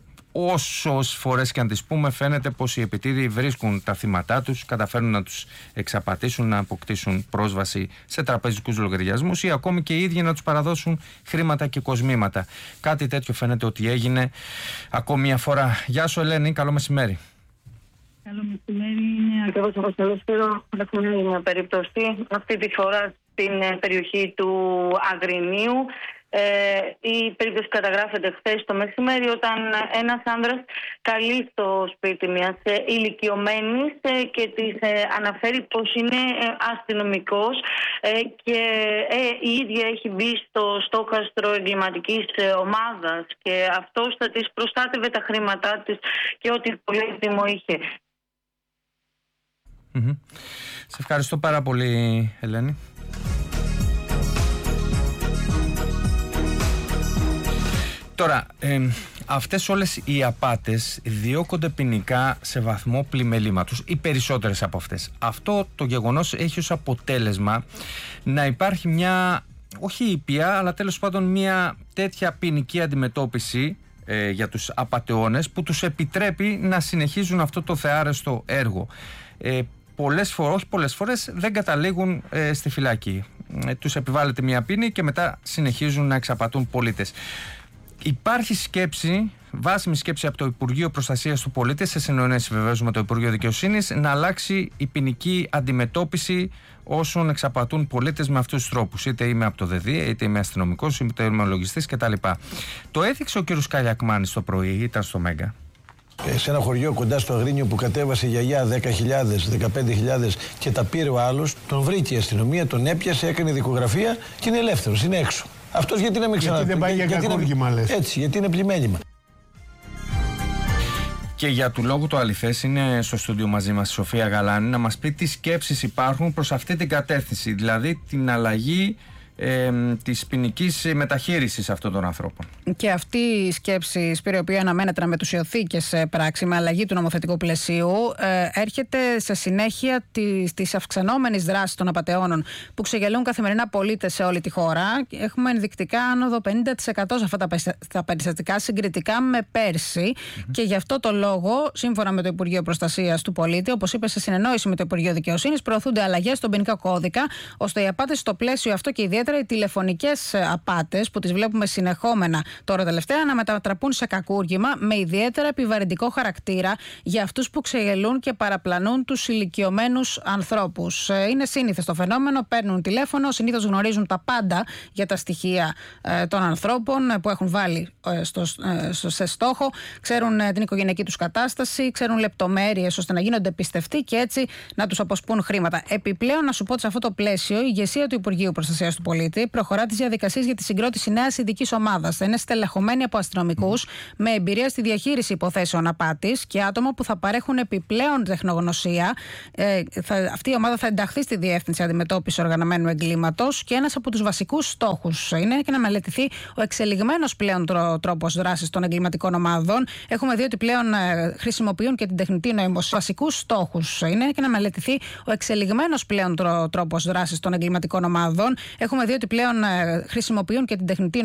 όσες φορές και αν τις πούμε, φαίνεται πως οι επιτίδιοι βρίσκουν τα θύματά τους, καταφέρνουν να τους εξαπατήσουν, να αποκτήσουν πρόσβαση σε τραπεζικούς λογαριασμούς ή ακόμη και οι ίδιοι να τους παραδώσουν χρήματα και κοσμήματα. Κάτι τέτοιο φαίνεται ότι έγινε ακόμη μια φορά. Γεια σου, Ελένη, καλό μεσημέρι. Καλό μεσημέρι, είναι ακριβώς όπως το Σπύρο. Έχουμε μια περίπτωση αυτή τη φορά στην περιοχή του Αγρινίου. Ε, η περίπτωση καταγράφεται χθες το μεσημέρι, όταν ένας άνδρας καλεί στο σπίτι μιας ε, ηλικιωμένης ε, και της ε, αναφέρει πως είναι ε, αστυνομικός ε, και ε, η ίδια έχει μπει στο στόχαστρο εγκληματικής ε, ομάδας και αυτός θα της προστάτευε τα χρήματά της και ό,τι πολύτιμο είχε. Mm-hmm. Σε ευχαριστώ πάρα πολύ, Ελένη. Τώρα, ε, αυτές όλες οι απάτες διώκονται ποινικά σε βαθμό πλημελήματος, οι περισσότερες από αυτές. Αυτό το γεγονός έχει ως αποτέλεσμα να υπάρχει μια, όχι ήπια, αλλά τέλος πάντων μια τέτοια ποινική αντιμετώπιση ε, για τους απατεώνες, που τους επιτρέπει να συνεχίζουν αυτό το θεάρεστο έργο. Ε, πολλές φορές, όχι πολλές φορές, δεν καταλήγουν ε, στη φυλακή. Ε, τους επιβάλλεται μια ποινή και μετά συνεχίζουν να εξαπατούν πολίτες. Υπάρχει σκέψη, βάσιμη σκέψη από το Υπουργείο Προστασίας του Πολίτη, σε συνεννόηση βεβαίως με το Υπουργείο Δικαιοσύνης, να αλλάξει η ποινική αντιμετώπιση όσων εξαπατούν πολίτες με αυτούς τους τρόπους. Είτε είμαι από το ΔΕΔΙ, είτε είμαι αστυνομικός, είτε είμαι λογιστής κτλ. Το έδειξε ο κ. Καλιακμάνης το πρωί, ήταν στο Μέγκα. Σε ένα χωριό κοντά στο Αγρίνιο που κατέβασε η γιαγιά δέκα χιλιάδες, δεκαπέντε χιλιάδες και τα πήρε ο άλλος, τον βρήκε η αστυνομία, τον έπιασε, έκανε δικογραφία και είναι ελεύθερος, είναι έξω. Αυτός γιατί να μην ξανα... Γιατί δεν πάει για, για κακούργημα, λες. Έτσι, γιατί είναι πλημέλημα. Και για του λόγου το αληθές είναι στο στούντιο μαζί μας η Σοφία Γαλάνη να μας πει τι σκέψεις υπάρχουν προς αυτή την κατεύθυνση, δηλαδή την αλλαγή ε, της ποινικής μεταχείρισης αυτών των ανθρώπων. Και αυτή η σκέψη, Σπύρο, η οποία αναμένεται να μετουσιωθεί και σε πράξη με αλλαγή του νομοθετικού πλαισίου, ε, έρχεται σε συνέχεια της, της αυξανόμενης δράσης των απατεώνων που ξεγελούν καθημερινά πολίτες σε όλη τη χώρα. Έχουμε ενδεικτικά άνοδο πενήντα τοις εκατό σε αυτά τα, τα περιστατικά συγκριτικά με πέρσι. Mm-hmm. Και γι' αυτό το λόγο, σύμφωνα με το Υπουργείο Προστασίας του Πολίτη, όπως είπε σε συνεννόηση με το Υπουργείο Δικαιοσύνης, προωθούνται αλλαγές στον ποινικό κώδικα, ώστε οι απάτες στο πλαίσιο αυτό και ιδιαίτερα οι τηλεφωνικές απάτες, που τις βλέπουμε συνεχόμενα τώρα τελευταία, να μετατραπούν σε κακούργημα με ιδιαίτερα επιβαρυντικό χαρακτήρα για αυτούς που ξεγελούν και παραπλανούν τους ηλικιωμένους ανθρώπους. Είναι σύνηθες το φαινόμενο, παίρνουν τηλέφωνο, συνήθως γνωρίζουν τα πάντα για τα στοιχεία ε, των ανθρώπων που έχουν βάλει ε, στο, ε, στο, σε στόχο, ξέρουν ε, την οικογενειακή τους κατάσταση, ξέρουν λεπτομέρειες ώστε να γίνονται πιστευτοί και έτσι να τους αποσπούν χρήματα. Επιπλέον, να σου πω ότι σε αυτό το πλαίσιο η ηγεσία του Υπουργείου Προστασίας του Πολίτη προχωρά τις διαδικασίες για τη συγκρότηση νέας ειδικής ομάδας. Θα είναι στελεχωμένη από αστυνομικούς mm. με εμπειρία στη διαχείριση υποθέσεων απάτης και άτομα που θα παρέχουν επιπλέον τεχνογνωσία. Ε, θα, αυτή η ομάδα θα ενταχθεί στη Διεύθυνση Αντιμετώπισης Οργανωμένου Εγκλήματος και ένας από τους βασικούς στόχους είναι και να μελετηθεί ο εξελιγμένος πλέον τρόπος δράσης των εγκληματικών ομάδων. Έχουμε δει ότι πλέον ε, χρησιμοποιούν και την τεχνητή νοημοσύνη. Βασικούς στόχους είναι και να μελετηθεί ο εξελιγμένος πλέον τρόπος δράσης των εγκληματικών ομάδων. Έχουμε δει ότι πλέον ε, χρησιμοποιούν και την τεχνητή